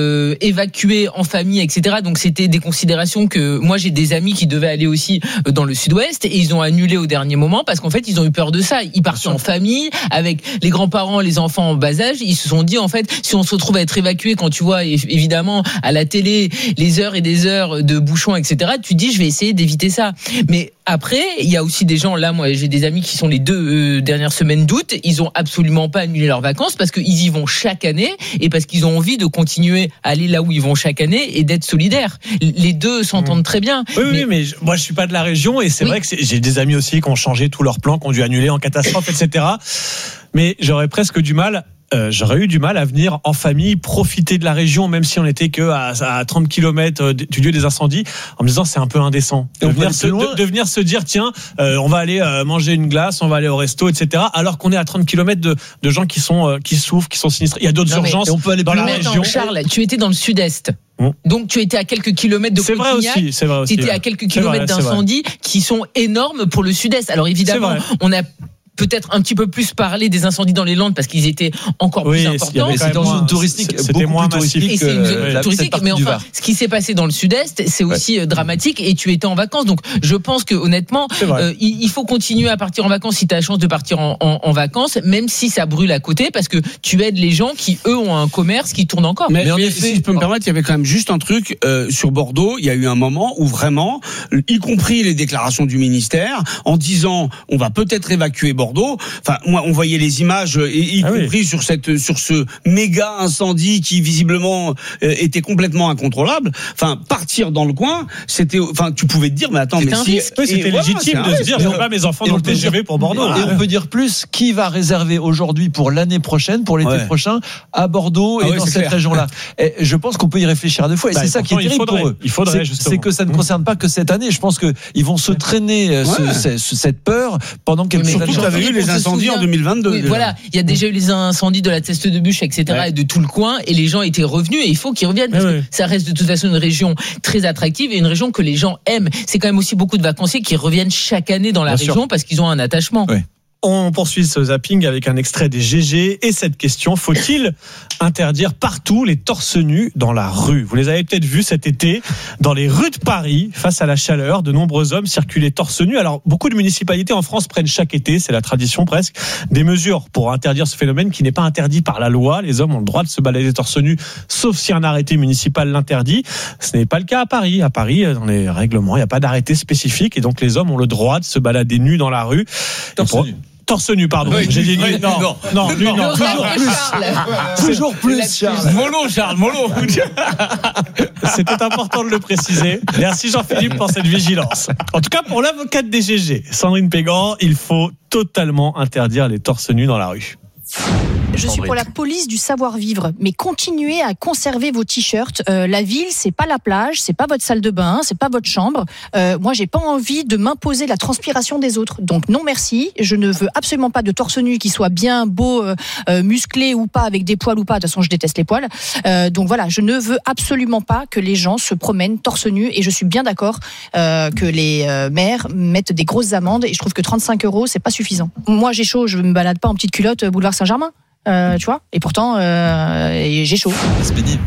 évacué en famille, etc. Donc c'était des considérations que moi j'ai des amis qui devaient aller aussi dans le sud-ouest et ils ont annulé au dernier moment parce qu'en fait ils ont eu peur de ça. Ils partaient en famille avec les grands-parents, les enfants en bas âge. Ils se sont dit en fait si on se retrouve à être évacué, quand tu vois évidemment à la télé les heures et des heures de bouchons, etc. Tu te dis je vais essayer d'éviter ça. Mais après, il y a aussi des gens, là, moi, j'ai des amis qui sont les 2 dernières semaines d'août, ils ont absolument pas annulé leurs vacances parce qu'ils y vont chaque année et parce qu'ils ont envie de continuer à aller là où ils vont chaque année et d'être solidaires. Les deux s'entendent très bien. Oui, mais moi, je suis pas de la région et c'est vrai que j'ai des amis aussi qui ont changé tous leurs plans, qui ont dû annuler en catastrophe, etc. Mais j'aurais presque du mal. J'aurais eu du mal à venir en famille, profiter de la région, même si on n'était que à 30 km du lieu des incendies, en me disant c'est un peu indécent. De venir se dire tiens, on va aller manger une glace, on va aller au resto, etc. Alors qu'on est à 30 km de gens qui souffrent, qui sont sinistrés. Il y a d'autres urgences. Et on peut aller dans la région. Charles, tu étais dans le sud-est. Donc tu étais à quelques kilomètres de Cotignac. C'est vrai aussi. Tu étais à quelques kilomètres d'incendies qui sont énormes pour le sud-est. Alors évidemment, on a peut-être un petit peu plus parler des incendies dans les Landes parce qu'ils étaient encore plus importants. C'est dans une zone touristique, c'était moins touristique. Et c'est une zone touristique, mais enfin, ce qui s'est passé dans le Sud-Est, c'est aussi dramatique. Et tu étais en vacances, donc je pense que honnêtement, il faut continuer à partir en vacances si tu as la chance de partir en vacances, même si ça brûle à côté, parce que tu aides les gens qui eux ont un commerce qui tourne encore. Mais en effet, si je peux me permettre, il y avait quand même juste un truc sur Bordeaux. Il y a eu un moment où vraiment, y compris les déclarations du ministère, en disant on va peut-être évacuer Bordeaux. Bordeaux. Enfin, moi, on voyait les images, y compris sur ce méga incendie qui visiblement était complètement incontrôlable. Enfin, partir dans le coin, tu pouvais te dire, mais attends, mais si c'était légitime de se dire, je n'ai pas mes enfants dans le TGV pour Bordeaux. Et on peut dire plus, qui va réserver aujourd'hui pour l'année prochaine, pour l'été prochain, à Bordeaux et dans cette région-là. Et je pense qu'on peut y réfléchir à deux fois. Et c'est ça qui est terrible pour eux. Il faudrait justement. C'est que ça ne concerne pas que cette année. Je pense qu'ils vont se traîner cette peur pendant quelques années. Surtout, tu avais eu les incendies en 2022. Oui, voilà. Il y a déjà eu les incendies de la Teste de Bûche, etc. et de tout le coin. Et les gens étaient revenus et il faut qu'ils reviennent parce que ça reste de toute façon une région très attractive et une région que les gens aiment. C'est quand même aussi beaucoup de vacanciers qui reviennent chaque année dans la région parce qu'ils ont un attachement. On poursuit ce zapping avec un extrait des GG et cette question, faut-il interdire partout les torse nus dans la rue ? Vous les avez peut-être vus cet été dans les rues de Paris, face à la chaleur, de nombreux hommes circulaient torse nus. Alors, beaucoup de municipalités en France prennent chaque été, c'est la tradition presque, des mesures pour interdire ce phénomène qui n'est pas interdit par la loi. Les hommes ont le droit de se balader torse nu, sauf si un arrêté municipal l'interdit. Ce n'est pas le cas à Paris. À Paris, dans les règlements, il n'y a pas d'arrêté spécifique et donc les hommes ont le droit de se balader nus dans la rue. Torse nu, pardon. Oui, j'ai dit nu. Non, toujours plus, Charles. Mollo, Charles, mollo. C'était important de le préciser. Merci Jean-Philippe pour cette vigilance. En tout cas, pour l'avocate des GG, Sandrine Pégan, il faut totalement interdire les torse nus dans la rue. Je suis pour la police du savoir-vivre, mais continuez à conserver vos t-shirts. La ville, c'est pas la plage, c'est pas votre salle de bain, c'est pas votre chambre. Moi, j'ai pas envie de m'imposer la transpiration des autres. Donc non merci, je ne veux absolument pas de torse nu qui soit bien beau, musclé ou pas, avec des poils ou pas. De toute façon, je déteste les poils. Donc voilà, je ne veux absolument pas que les gens se promènent torse nu. Et je suis bien d'accord que les maires mettent des grosses amendes. Et je trouve que 35 €, c'est pas suffisant. Moi, j'ai chaud, je me balade pas en petite culotte boulevard Saint-Germain. Tu vois, et pourtant j'ai chaud. C'est pénible.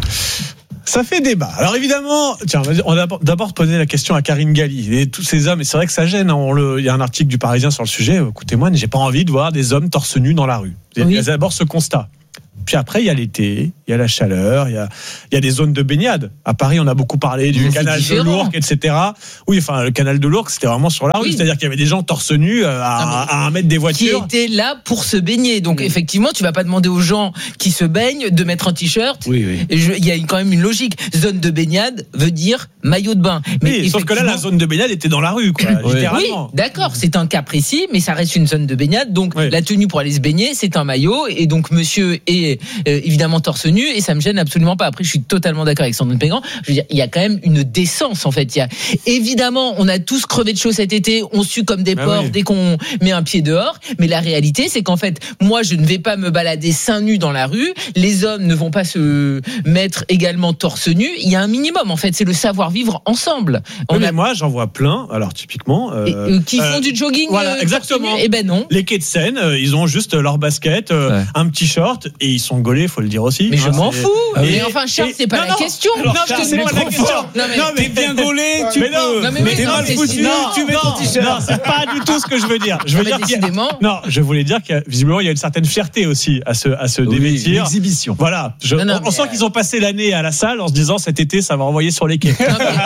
Ça fait débat. Alors évidemment, tiens, on va d'abord poser la question à Karine Galli et tous ces hommes. Et c'est vrai que ça gêne. Il y a un article du Parisien sur le sujet. Écoutez-moi, j'ai pas envie de voir des hommes torse nus dans la rue. Il y a d'abord ce constat. Puis après, il y a l'été, il y a la chaleur, il y a des zones de baignade. À Paris, on a beaucoup parlé du canal de l'Ourcq, etc. Oui, enfin, le canal de l'Ourcq, c'était vraiment sur la rue. C'est-à-dire qu'il y avait des gens torse nus à 1 mètre des voitures. Qui étaient là pour se baigner. Donc, effectivement, tu vas pas demander aux gens qui se baignent de mettre un t-shirt. Il y a quand même une logique. Zone de baignade veut dire maillot de bain. Mais sauf que là, la zone de baignade était dans la rue, quoi, littéralement. Oui, d'accord. C'est un cas précis, mais ça reste une zone de baignade. Donc, la tenue pour aller se baigner, c'est un maillot. Et donc, monsieur est évidemment torse nu et ça me gêne absolument pas. Après, je suis totalement d'accord avec Sandrine Pégan. Je veux dire, il y a quand même une décence en fait. Évidemment, on a tous crevé de chaud cet été, on sue comme des porcs dès qu'on met un pied dehors. Mais la réalité, c'est qu'en fait, moi, je ne vais pas me balader seins nus dans la rue. Les hommes ne vont pas se mettre également torse nu. Il y a un minimum en fait. C'est le savoir-vivre ensemble. Moi, j'en vois plein. Alors typiquement, qui font du jogging. Voilà, exactement. Eh ben non. Les quais de Seine, ils ont juste leur basket, un petit short et ils sont gaulés. Faut le dire aussi. Mais je m'en fous. Mais enfin, Charles, c'est pas la question. Non, c'est pas la question. Non, mais t'es bien gaulé, tu peux. Mais t'es mal foutu, tu mets ton t-shirt. Non, c'est pas du tout ce que je veux dire. Je veux dire non, je voulais dire qu'il y a visiblement il y a une certaine fierté aussi à se dévêtir. L'exhibition. Voilà. On sent qu'ils ont passé l'année à la salle en se disant cet été ça va envoyer sur les quais.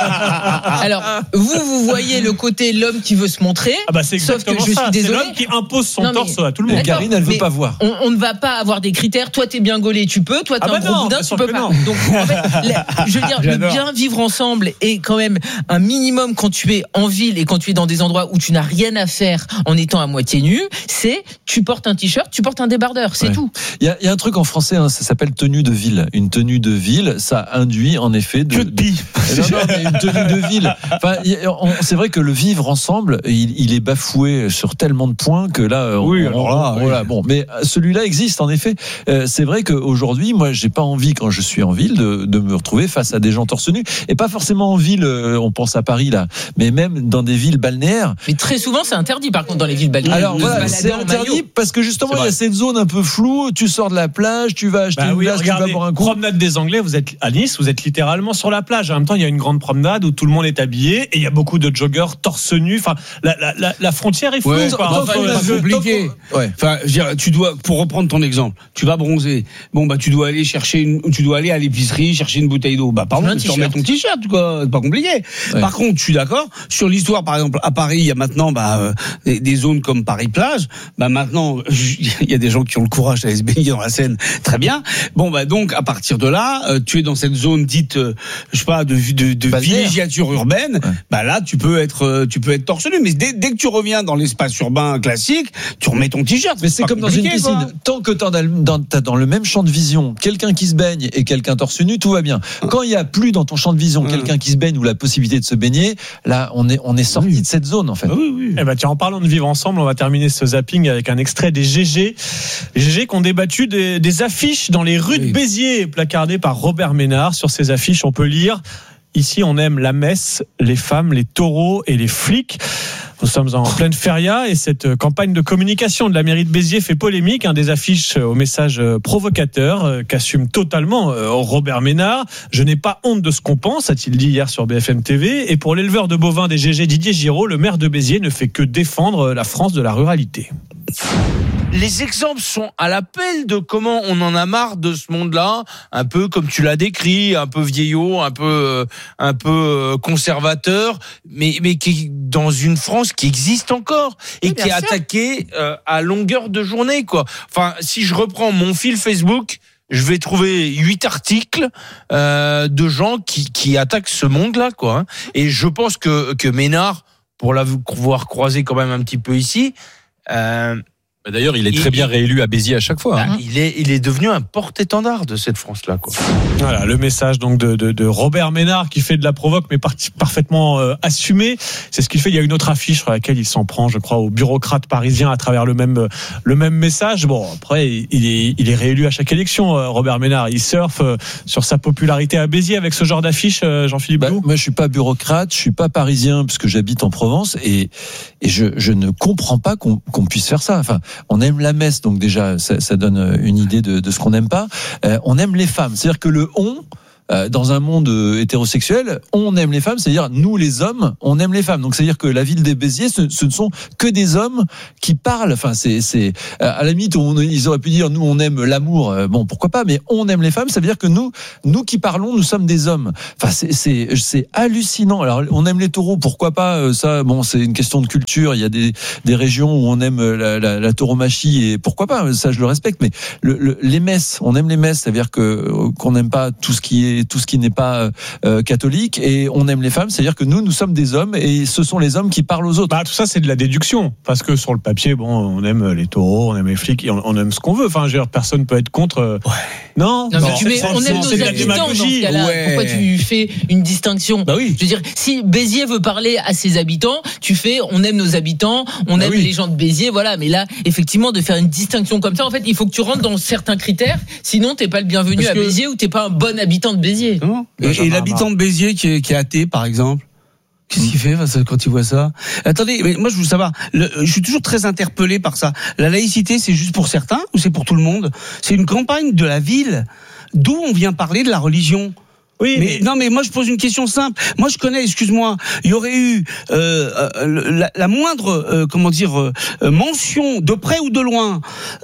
Alors, vous voyez le côté l'homme qui veut se montrer. Sauf que je suis désolé. C'est l'homme qui impose son torse à tout le monde. Karine, elle veut pas voir. On ne va pas avoir des critères. Toi, t'es bien gaulé, tu peux. Toi, t'es un gros boudin, tu peux pas. Donc, en fait, je veux dire, le bien vivre ensemble est quand même un minimum quand tu es en ville et quand tu es dans des endroits où tu n'as rien à faire en étant à moitié nu. C'est tu portes un t-shirt, tu portes un débardeur, c'est tout. Il y a un truc en français, ça s'appelle tenue de ville. Une tenue de ville, ça induit en effet que de pis. Non, mais une tenue de ville. Enfin, c'est vrai que le vivre ensemble, il est bafoué sur tellement de points que là, voilà. Bon, mais celui-là existe en effet. C'est vrai qu'aujourd'hui, moi, j'ai pas envie quand je suis en ville de me retrouver face à des gens torse nu, et pas forcément en ville. On pense à Paris là, mais même dans des villes balnéaires. Mais très souvent, c'est interdit par contre dans les villes balnéaires. Alors voilà, c'est interdit parce que justement, il y a cette zone un peu floue. Tu sors de la plage, tu vas acheter une glace, tu vas boire un coup. Promenade des Anglais, vous êtes à Nice, vous êtes littéralement sur la plage. En même temps, il y a une grande promenade où tout le monde est habillé et il y a beaucoup de joggeurs torse nu. Enfin, la frontière est floue. C'est compliqué. Enfin, tu dois, pour reprendre ton exemple, tu vas bronzer. Bon, tu dois aller chercher tu dois aller à l'épicerie chercher une bouteille d'eau. Bah pardon, tu remets ton t-shirt, quoi. C'est pas compliqué. Ouais. Par contre, je suis d'accord sur l'histoire. Par exemple, à Paris, il y a maintenant des zones comme Paris-Plage. Bah maintenant, il y a des gens qui ont le courage d'aller se baigner dans la Seine. Très bien. Bon bah donc à partir de là, tu es dans cette zone dite, je sais pas, de villégiature urbaine. Ouais. Bah là, tu peux être torse nu. Mais dès que tu reviens dans l'espace urbain classique, tu remets ton t-shirt. Mais c'est comme dans une piscine. Quoi. Tant que t'as dans le même champ de vision quelqu'un qui se baigne et quelqu'un torse nu, tout va bien. Quand il y a plus dans ton champ de vision quelqu'un qui se baigne ou la possibilité de se baigner, là on est sorti de cette zone en fait. Oui. Eh ben tiens, en parlant de vivre ensemble, on va terminer ce zapping avec un extrait des GG. Les GG qui ont débattu des affiches dans les rues de Béziers placardées par Robert Ménard. Sur ces affiches, on peut lire: ici on aime la messe, les femmes, les taureaux et les flics. Nous sommes en pleine feria et cette campagne de communication de la mairie de Béziers fait polémique. Des affiches au message provocateur qu'assume totalement Robert Ménard. Je n'ai pas honte de ce qu'on pense, a-t-il dit hier sur BFM TV. Et pour l'éleveur de bovins des GG Didier Giraud, le maire de Béziers ne fait que défendre la France de la ruralité. Les exemples sont à l'appel de comment on en a marre de ce monde-là, un peu comme tu l'as décrit, un peu vieillot, un peu conservateur, mais qui est dans une France qui existe encore et qui est attaquée à longueur de journée, quoi. Enfin, si je reprends mon fil Facebook, je vais trouver 8 articles de gens qui attaquent ce monde-là, quoi. Et je pense que Ménard, pour l'avoir croisé quand même un petit peu ici. D'ailleurs, il est très bien réélu à Béziers à chaque fois. Il est devenu un porte-étendard de cette France-là, quoi. Voilà, le message donc de Robert Ménard qui fait de la provoque, mais parfaitement assumé. C'est ce qu'il fait. Il y a une autre affiche sur laquelle il s'en prend, je crois, aux bureaucrates parisiens à travers le même message. Bon, après, il est réélu à chaque élection, Robert Ménard. Il surfe sur sa popularité à Béziers avec ce genre d'affiche, Jean-Philippe Blou. Moi, je suis pas bureaucrate, je suis pas parisien puisque j'habite en Provence et je ne comprends pas qu'on puisse faire ça. Enfin, on aime la messe, donc déjà ça donne une idée de ce qu'on n'aime pas. On aime les femmes, c'est-à-dire que le on dans un monde hétérosexuel, on aime les femmes, c'est-à-dire nous les hommes, on aime les femmes. Donc c'est-à-dire que la ville des Béziers, ce ne sont que des hommes qui parlent. Enfin, c'est à la limite, ils auraient pu dire nous on aime l'amour. Bon, pourquoi pas, mais on aime les femmes, ça veut dire que nous qui parlons, nous sommes des hommes. Enfin, c'est hallucinant. Alors on aime les taureaux, pourquoi pas ça. Bon, c'est une question de culture. Il y a des régions où on aime la tauromachie et pourquoi pas. Ça, je le respecte. Mais les messes, on aime les messes, ça veut dire qu'on n'aime pas tout ce qui n'est pas catholique, et on aime les femmes, c'est-à-dire que nous sommes des hommes et ce sont les hommes qui parlent aux autres. Tout ça c'est de la déduction, parce que sur le papier, on aime les taureaux, on aime les flics, on aime ce qu'on veut. Enfin, personne peut être contre. Non, mais on aime nos habitants dans ce cas-là. Ouais. Pourquoi tu fais une distinction? Oui. Je veux dire, si Béziers veut parler à ses habitants, tu fais on aime nos habitants, on aime les gens de Béziers, voilà. Mais là, effectivement, de faire une distinction comme ça, en fait, il faut que tu rentres dans certains critères, sinon t'es pas le bienvenu à Béziers ou t'es pas un bon habitant de Béziers. Et l'habitant de Béziers qui est athée, par exemple, qu'est-ce qu'il fait quand il voit ça? Attendez, mais moi je veux savoir, je suis toujours très interpellé par ça. La laïcité, c'est juste pour certains ou c'est pour tout le monde? C'est une campagne de la ville d'où on vient parler de la religion. Oui, mais moi je pose une question simple. Moi je connais, excuse-moi, il y aurait eu la moindre mention de près ou de loin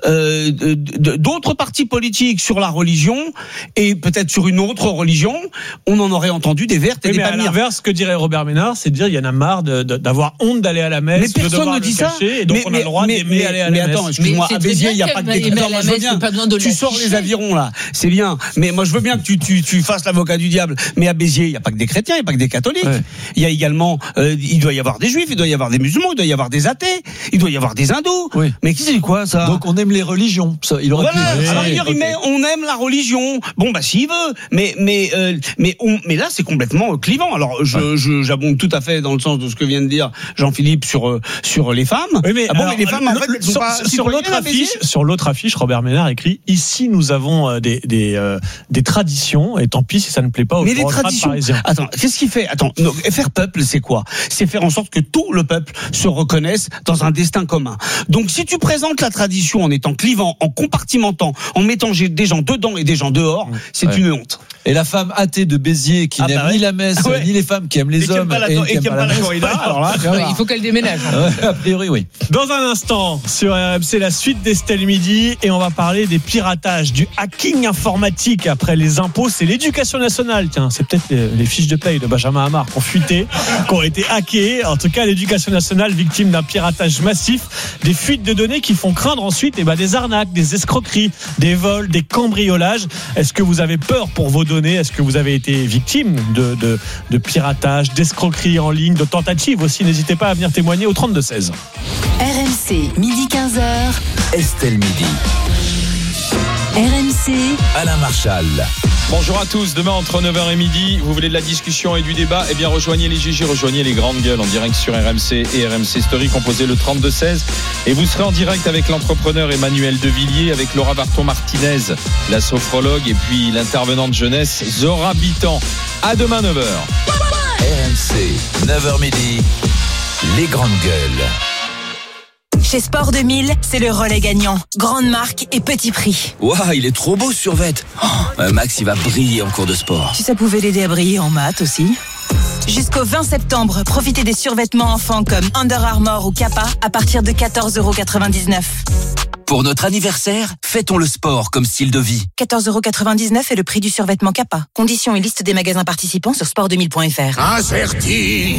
d'autres partis politiques sur la religion et peut-être sur une autre religion, on en aurait entendu des vertes et des pas mûres. À l'inverse, ce que dirait Robert Ménard, c'est de dire il y en a marre d'avoir honte d'aller à la messe, mais personne ne dit ça. Et donc on a le droit d'aimer aller à la messe. Mais attends, excuse-moi, à Béziers il y a pas de décret. Tu sors les avirons là, c'est bien. Mais moi je veux bien que tu fasses l'avocat du diable, mais à Béziers il n'y a pas que des chrétiens, il n'y a pas que des catholiques, il y a également il doit y avoir des juifs, il doit y avoir des musulmans, il doit y avoir des athées, il doit y avoir des hindous. Mais c'est quoi ça? Donc on aime les religions, ça il aurait pu. Alors il met on aime la religion, bon s'il veut, mais là c'est complètement clivant. Alors j'abonde tout à fait dans le sens de ce que vient de dire Jean-Philippe sur les femmes. Mais les femmes en fait elles sont pas sur l'autre affiche, Robert Ménard écrit: ici nous avons des traditions et tant pis si ça ne plaît pas aux mais les traditions. Parisiens. Attends, qu'est-ce qu'il fait? Attends, faire peuple, c'est quoi? C'est faire en sorte que tout le peuple se reconnaisse dans un destin commun. Donc, si tu présentes la tradition en étant clivant, en compartimentant, en mettant des gens dedans et des gens dehors, c'est une honte. Et la femme athée de Béziers qui n'aime ni la messe, ni les femmes, qui aime les hommes et qui aime pas la corrida, alors là, il faut qu'elle déménage. A priori, oui. Dans un instant, sur RMC, la suite d'Estelle Midi, et on va parler des piratages, du hacking informatique après les impôts. C'est l'éducation nationale. Tiens, c'est peut-être les fiches de paye de Benjamin Hamar qui ont fuité, qui ont été hackées. En tout cas, l'éducation nationale victime d'un piratage massif, des fuites de données qui font craindre ensuite des arnaques, des escroqueries, des vols, des cambriolages. Est-ce que vous avez peur pour vos données? Est-ce que vous avez été victime de piratage, d'escroqueries en ligne, de tentatives aussi? N'hésitez pas à venir témoigner au 32-16. RMC, midi 15h. Estelle Midi. RMC. Alain Marchal. Bonjour à tous, demain entre 9h et midi, vous voulez de la discussion et du débat? Eh bien rejoignez les GG, rejoignez les grandes gueules en direct sur RMC et RMC Story, composez le 32-16 et vous serez en direct avec l'entrepreneur Emmanuel Devilliers, avec Laura Barton-Martinez, la sophrologue, et puis l'intervenante jeunesse Zora Bitan. À demain 9h. RMC, 9h midi, les grandes gueules. Chez Sport 2000, c'est le relais gagnant. Grande marque et petit prix. Waouh, il est trop beau ce survêt. Max, il va briller en cours de sport. Si ça pouvait l'aider à briller en maths aussi. Jusqu'au 20 septembre, profitez des survêtements enfants comme Under Armour ou Kappa à partir de 14,99 €. Pour notre anniversaire, fêtons le sport comme style de vie. 14,99 € est le prix du survêtement Kappa. Conditions et liste des magasins participants sur sport2000.fr. Incerti.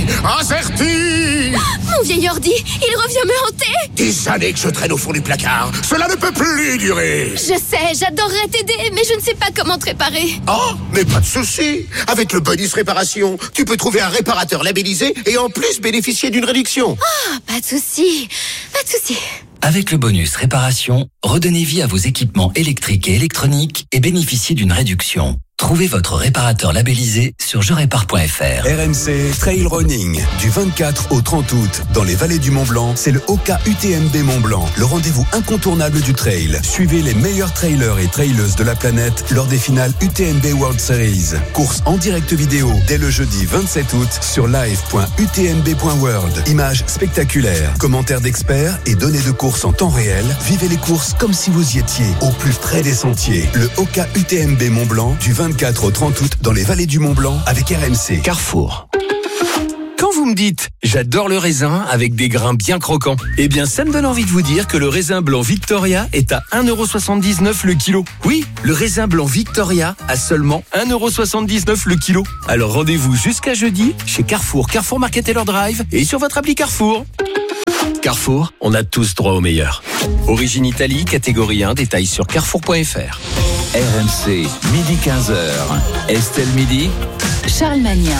Mon vieil ordi, il revient me hanter. Des années que je traîne au fond du placard. Cela ne peut plus durer. Je sais, j'adorerais t'aider, mais je ne sais pas comment te réparer. Oh, mais pas de souci. Avec le bonus réparation, tu peux trouver un réparateur labellisé et en plus bénéficier d'une réduction. Ah, pas de souci. Avec le bonus réparation, redonnez vie à vos équipements électriques et électroniques et bénéficiez d'une réduction. Trouvez votre réparateur labellisé sur jerépare.fr. RMC Trail Running, du 24 au 30 août, dans les vallées du Mont-Blanc, c'est le Oka UTMB Mont-Blanc, le rendez-vous incontournable du trail. Suivez les meilleurs trailers et traileuses de la planète lors des finales UTMB World Series. Course en direct vidéo dès le jeudi 27 août sur live.utmb.world. Images spectaculaires, commentaires d'experts et données de course en temps réel. Vivez les courses comme si vous y étiez, au plus près des sentiers. Le Oka UTMB Mont-Blanc, du 24 au 30 août dans les vallées du Mont-Blanc avec RMC. Carrefour. Quand vous me dites « j'adore le raisin avec des grains bien croquants », eh bien ça me donne envie de vous dire que le raisin blanc Victoria est à 1,79 € le kilo. Oui, le raisin blanc Victoria à seulement 1,79 € le kilo. Alors rendez-vous jusqu'à jeudi chez Carrefour, Carrefour Market Taylor Drive et sur votre appli Carrefour. Carrefour, on a tous droit au meilleur. Origine Italie, catégorie 1, détails sur carrefour.fr. RMC, midi 15h. Estelle Midi. Charles Magnin.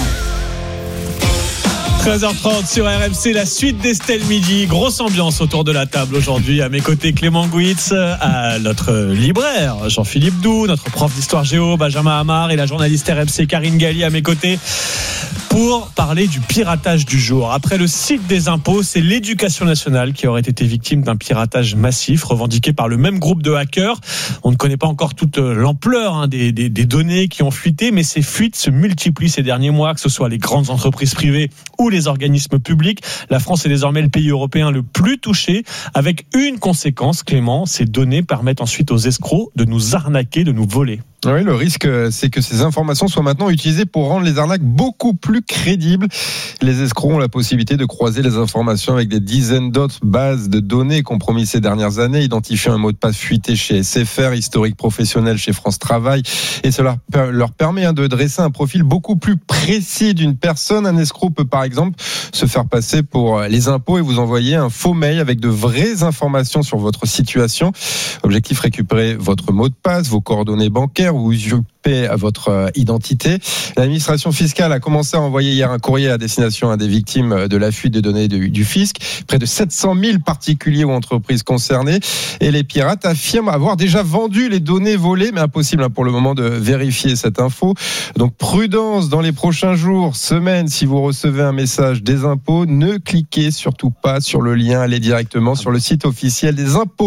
13h30 sur RMC, la suite d'Estelle Midi. Grosse ambiance autour de la table aujourd'hui. À mes côtés, Clément Gouitz, à notre libraire, Jean-Philippe Doux, notre prof d'histoire géo, Benjamin Hamar, et la journaliste RMC, Karine Galli, à mes côtés, pour parler du piratage du jour. Après le site des impôts, c'est l'éducation nationale qui aurait été victime d'un piratage massif revendiqué par le même groupe de hackers. On ne connaît pas encore toute l'ampleur des données qui ont fuité, mais ces fuites se multiplient ces derniers mois, que ce soit les grandes entreprises privées ou les organismes publics. La France est désormais le pays européen le plus touché, avec une conséquence, Clément, ces données permettent ensuite aux escrocs de nous arnaquer, de nous voler. Oui, le risque, c'est que ces informations soient maintenant utilisées pour rendre les arnaques beaucoup plus crédibles. Les escrocs ont la possibilité de croiser les informations avec des dizaines d'autres bases de données compromises ces dernières années, identifiant un mot de passe fuité chez SFR, historique professionnel chez France Travail, et cela leur permet de dresser un profil beaucoup plus précis d'une personne. Un escroc peut par exemple se faire passer pour les impôts et vous envoyer un faux mail avec de vraies informations sur votre situation. Objectif, récupérer votre mot de passe, vos coordonnées bancaires ou usurper à votre identité. L'administration fiscale a commencé à envoyer hier un courrier à destination des victimes de la fuite des données du fisc. Près de 700 000 particuliers ou entreprises concernées. Et les pirates affirment avoir déjà vendu les données volées, mais impossible pour le moment de vérifier cette info. Donc prudence dans les prochains jours, semaines, si vous recevez un message des impôts, ne cliquez surtout pas sur le lien, allez directement sur le site officiel des impôts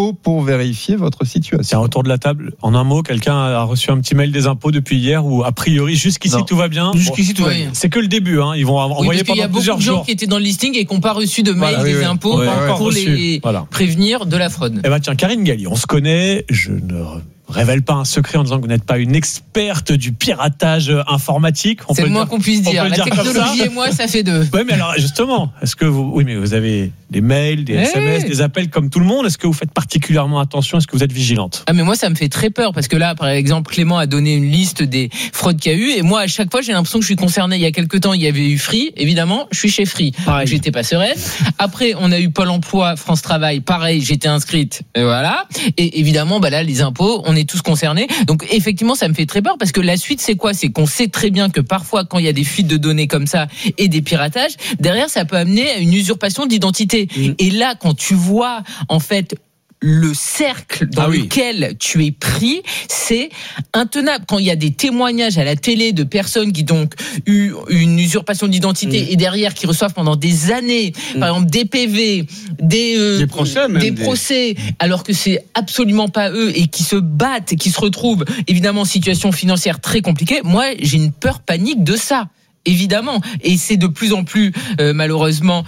impôts pour vérifier votre situation. Tiens, autour de la table, en un mot, quelqu'un a reçu un petit mail des impôts depuis hier ou a priori jusqu'ici tout va bien. Jusqu'ici tout va bien. C'est que le début, hein. Ils vont envoyer pendant plusieurs jours. Il y a beaucoup de gens qui étaient dans le listing et qui n'ont pas reçu de mail des impôts pour les prévenir de la fraude. Eh ben tiens, Karine Galli, on se connaît, je ne révèle pas un secret en disant que vous n'êtes pas une experte du piratage informatique. C'est le moins qu'on puisse dire. La technologie et moi, ça fait deux. Oui, mais alors justement, est-ce que vous avez des mails, des SMS, des appels comme tout le monde. Est-ce que vous faites particulièrement attention? Est-ce que vous êtes vigilante? Ah mais moi ça me fait très peur parce que là par exemple Clément a donné une liste des fraudes qu'il y a eu et moi à chaque fois j'ai l'impression que je suis concerné. Il y a quelques temps il y avait eu Free, évidemment je suis chez Free, j'étais pas sereine. Après on a eu Pôle Emploi, France Travail, pareil j'étais inscrite, voilà. Et évidemment là les impôts on est tous concernés. Donc effectivement ça me fait très peur parce que la suite c'est quoi? C'est qu'on sait très bien que parfois quand il y a des fuites de données comme ça et des piratages, derrière ça peut amener à une usurpation d'identité. Et là, quand tu vois, en fait, le cercle dans lequel tu es pris, c'est intenable. Quand il y a des témoignages à la télé de personnes qui ont eu une usurpation d'identité et derrière qui reçoivent pendant des années, par exemple des PV, des procès, alors que c'est absolument pas eux et qui se battent et qui se retrouvent évidemment en situation financière très compliquée. Moi, j'ai une peur panique de ça. Évidemment, et c'est de plus en plus malheureusement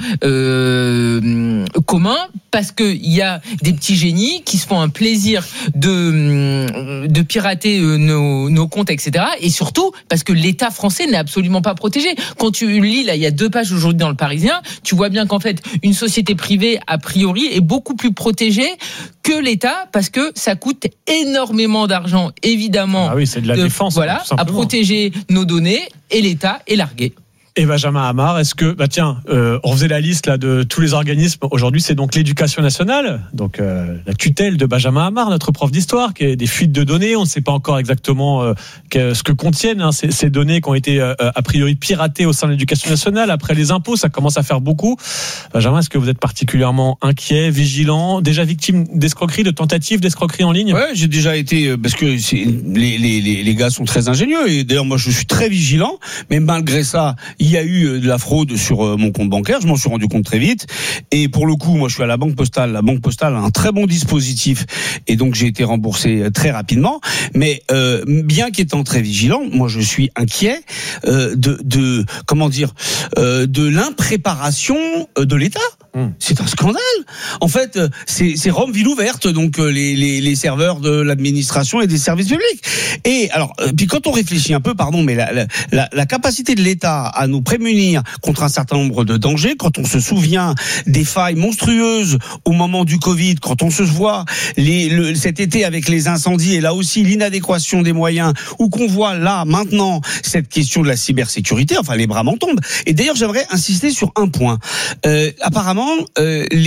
commun parce que il y a des petits génies qui se font un plaisir de pirater nos comptes, etc. Et surtout parce que l'État français n'est absolument pas protégé. Quand tu lis là, il y a 2 pages aujourd'hui dans le Parisien, tu vois bien qu'en fait une société privée a priori est beaucoup plus protégée que l'État parce que ça coûte énormément d'argent, évidemment. Ah oui, c'est de la défense. Voilà, à protéger nos données et l'État est largué. Et Benjamin Hamar, est-ce que, on faisait la liste là de tous les organismes. Aujourd'hui, c'est donc l'Éducation nationale, donc la tutelle de Benjamin Hamar, notre prof d'histoire, qui a des fuites de données. On ne sait pas encore exactement ce que contiennent ces données qui ont été a priori piratées au sein de l'Éducation nationale. Après les impôts, ça commence à faire beaucoup. Benjamin, est-ce que vous êtes particulièrement inquiet, vigilant, déjà victime d'escroquerie, de tentatives d'escroquerie en ligne? Ouais, j'ai déjà été parce que les gars sont très ingénieux et d'ailleurs moi je suis très vigilant, mais malgré ça. Il y a eu de la fraude sur mon compte bancaire, je m'en suis rendu compte très vite. Et pour le coup, moi je suis à la Banque Postale. La Banque Postale a un très bon dispositif et donc j'ai été remboursé très rapidement. Mais bien qu'étant très vigilant, moi je suis inquiet de l'impréparation de l'État. C'est un scandale. En fait, c'est Rome ville ouverte, donc les serveurs de l'administration et des services publics. Et alors, puis quand on réfléchit un peu, mais la capacité de l'État à nous prémunir contre un certain nombre de dangers, quand on se souvient des failles monstrueuses au moment du Covid, quand on se voit cet été avec les incendies et là aussi l'inadéquation des moyens, ou qu'on voit là maintenant cette question de la cybersécurité, enfin les bras m'en tombent. Et d'ailleurs, j'aimerais insister sur un point. Apparemment,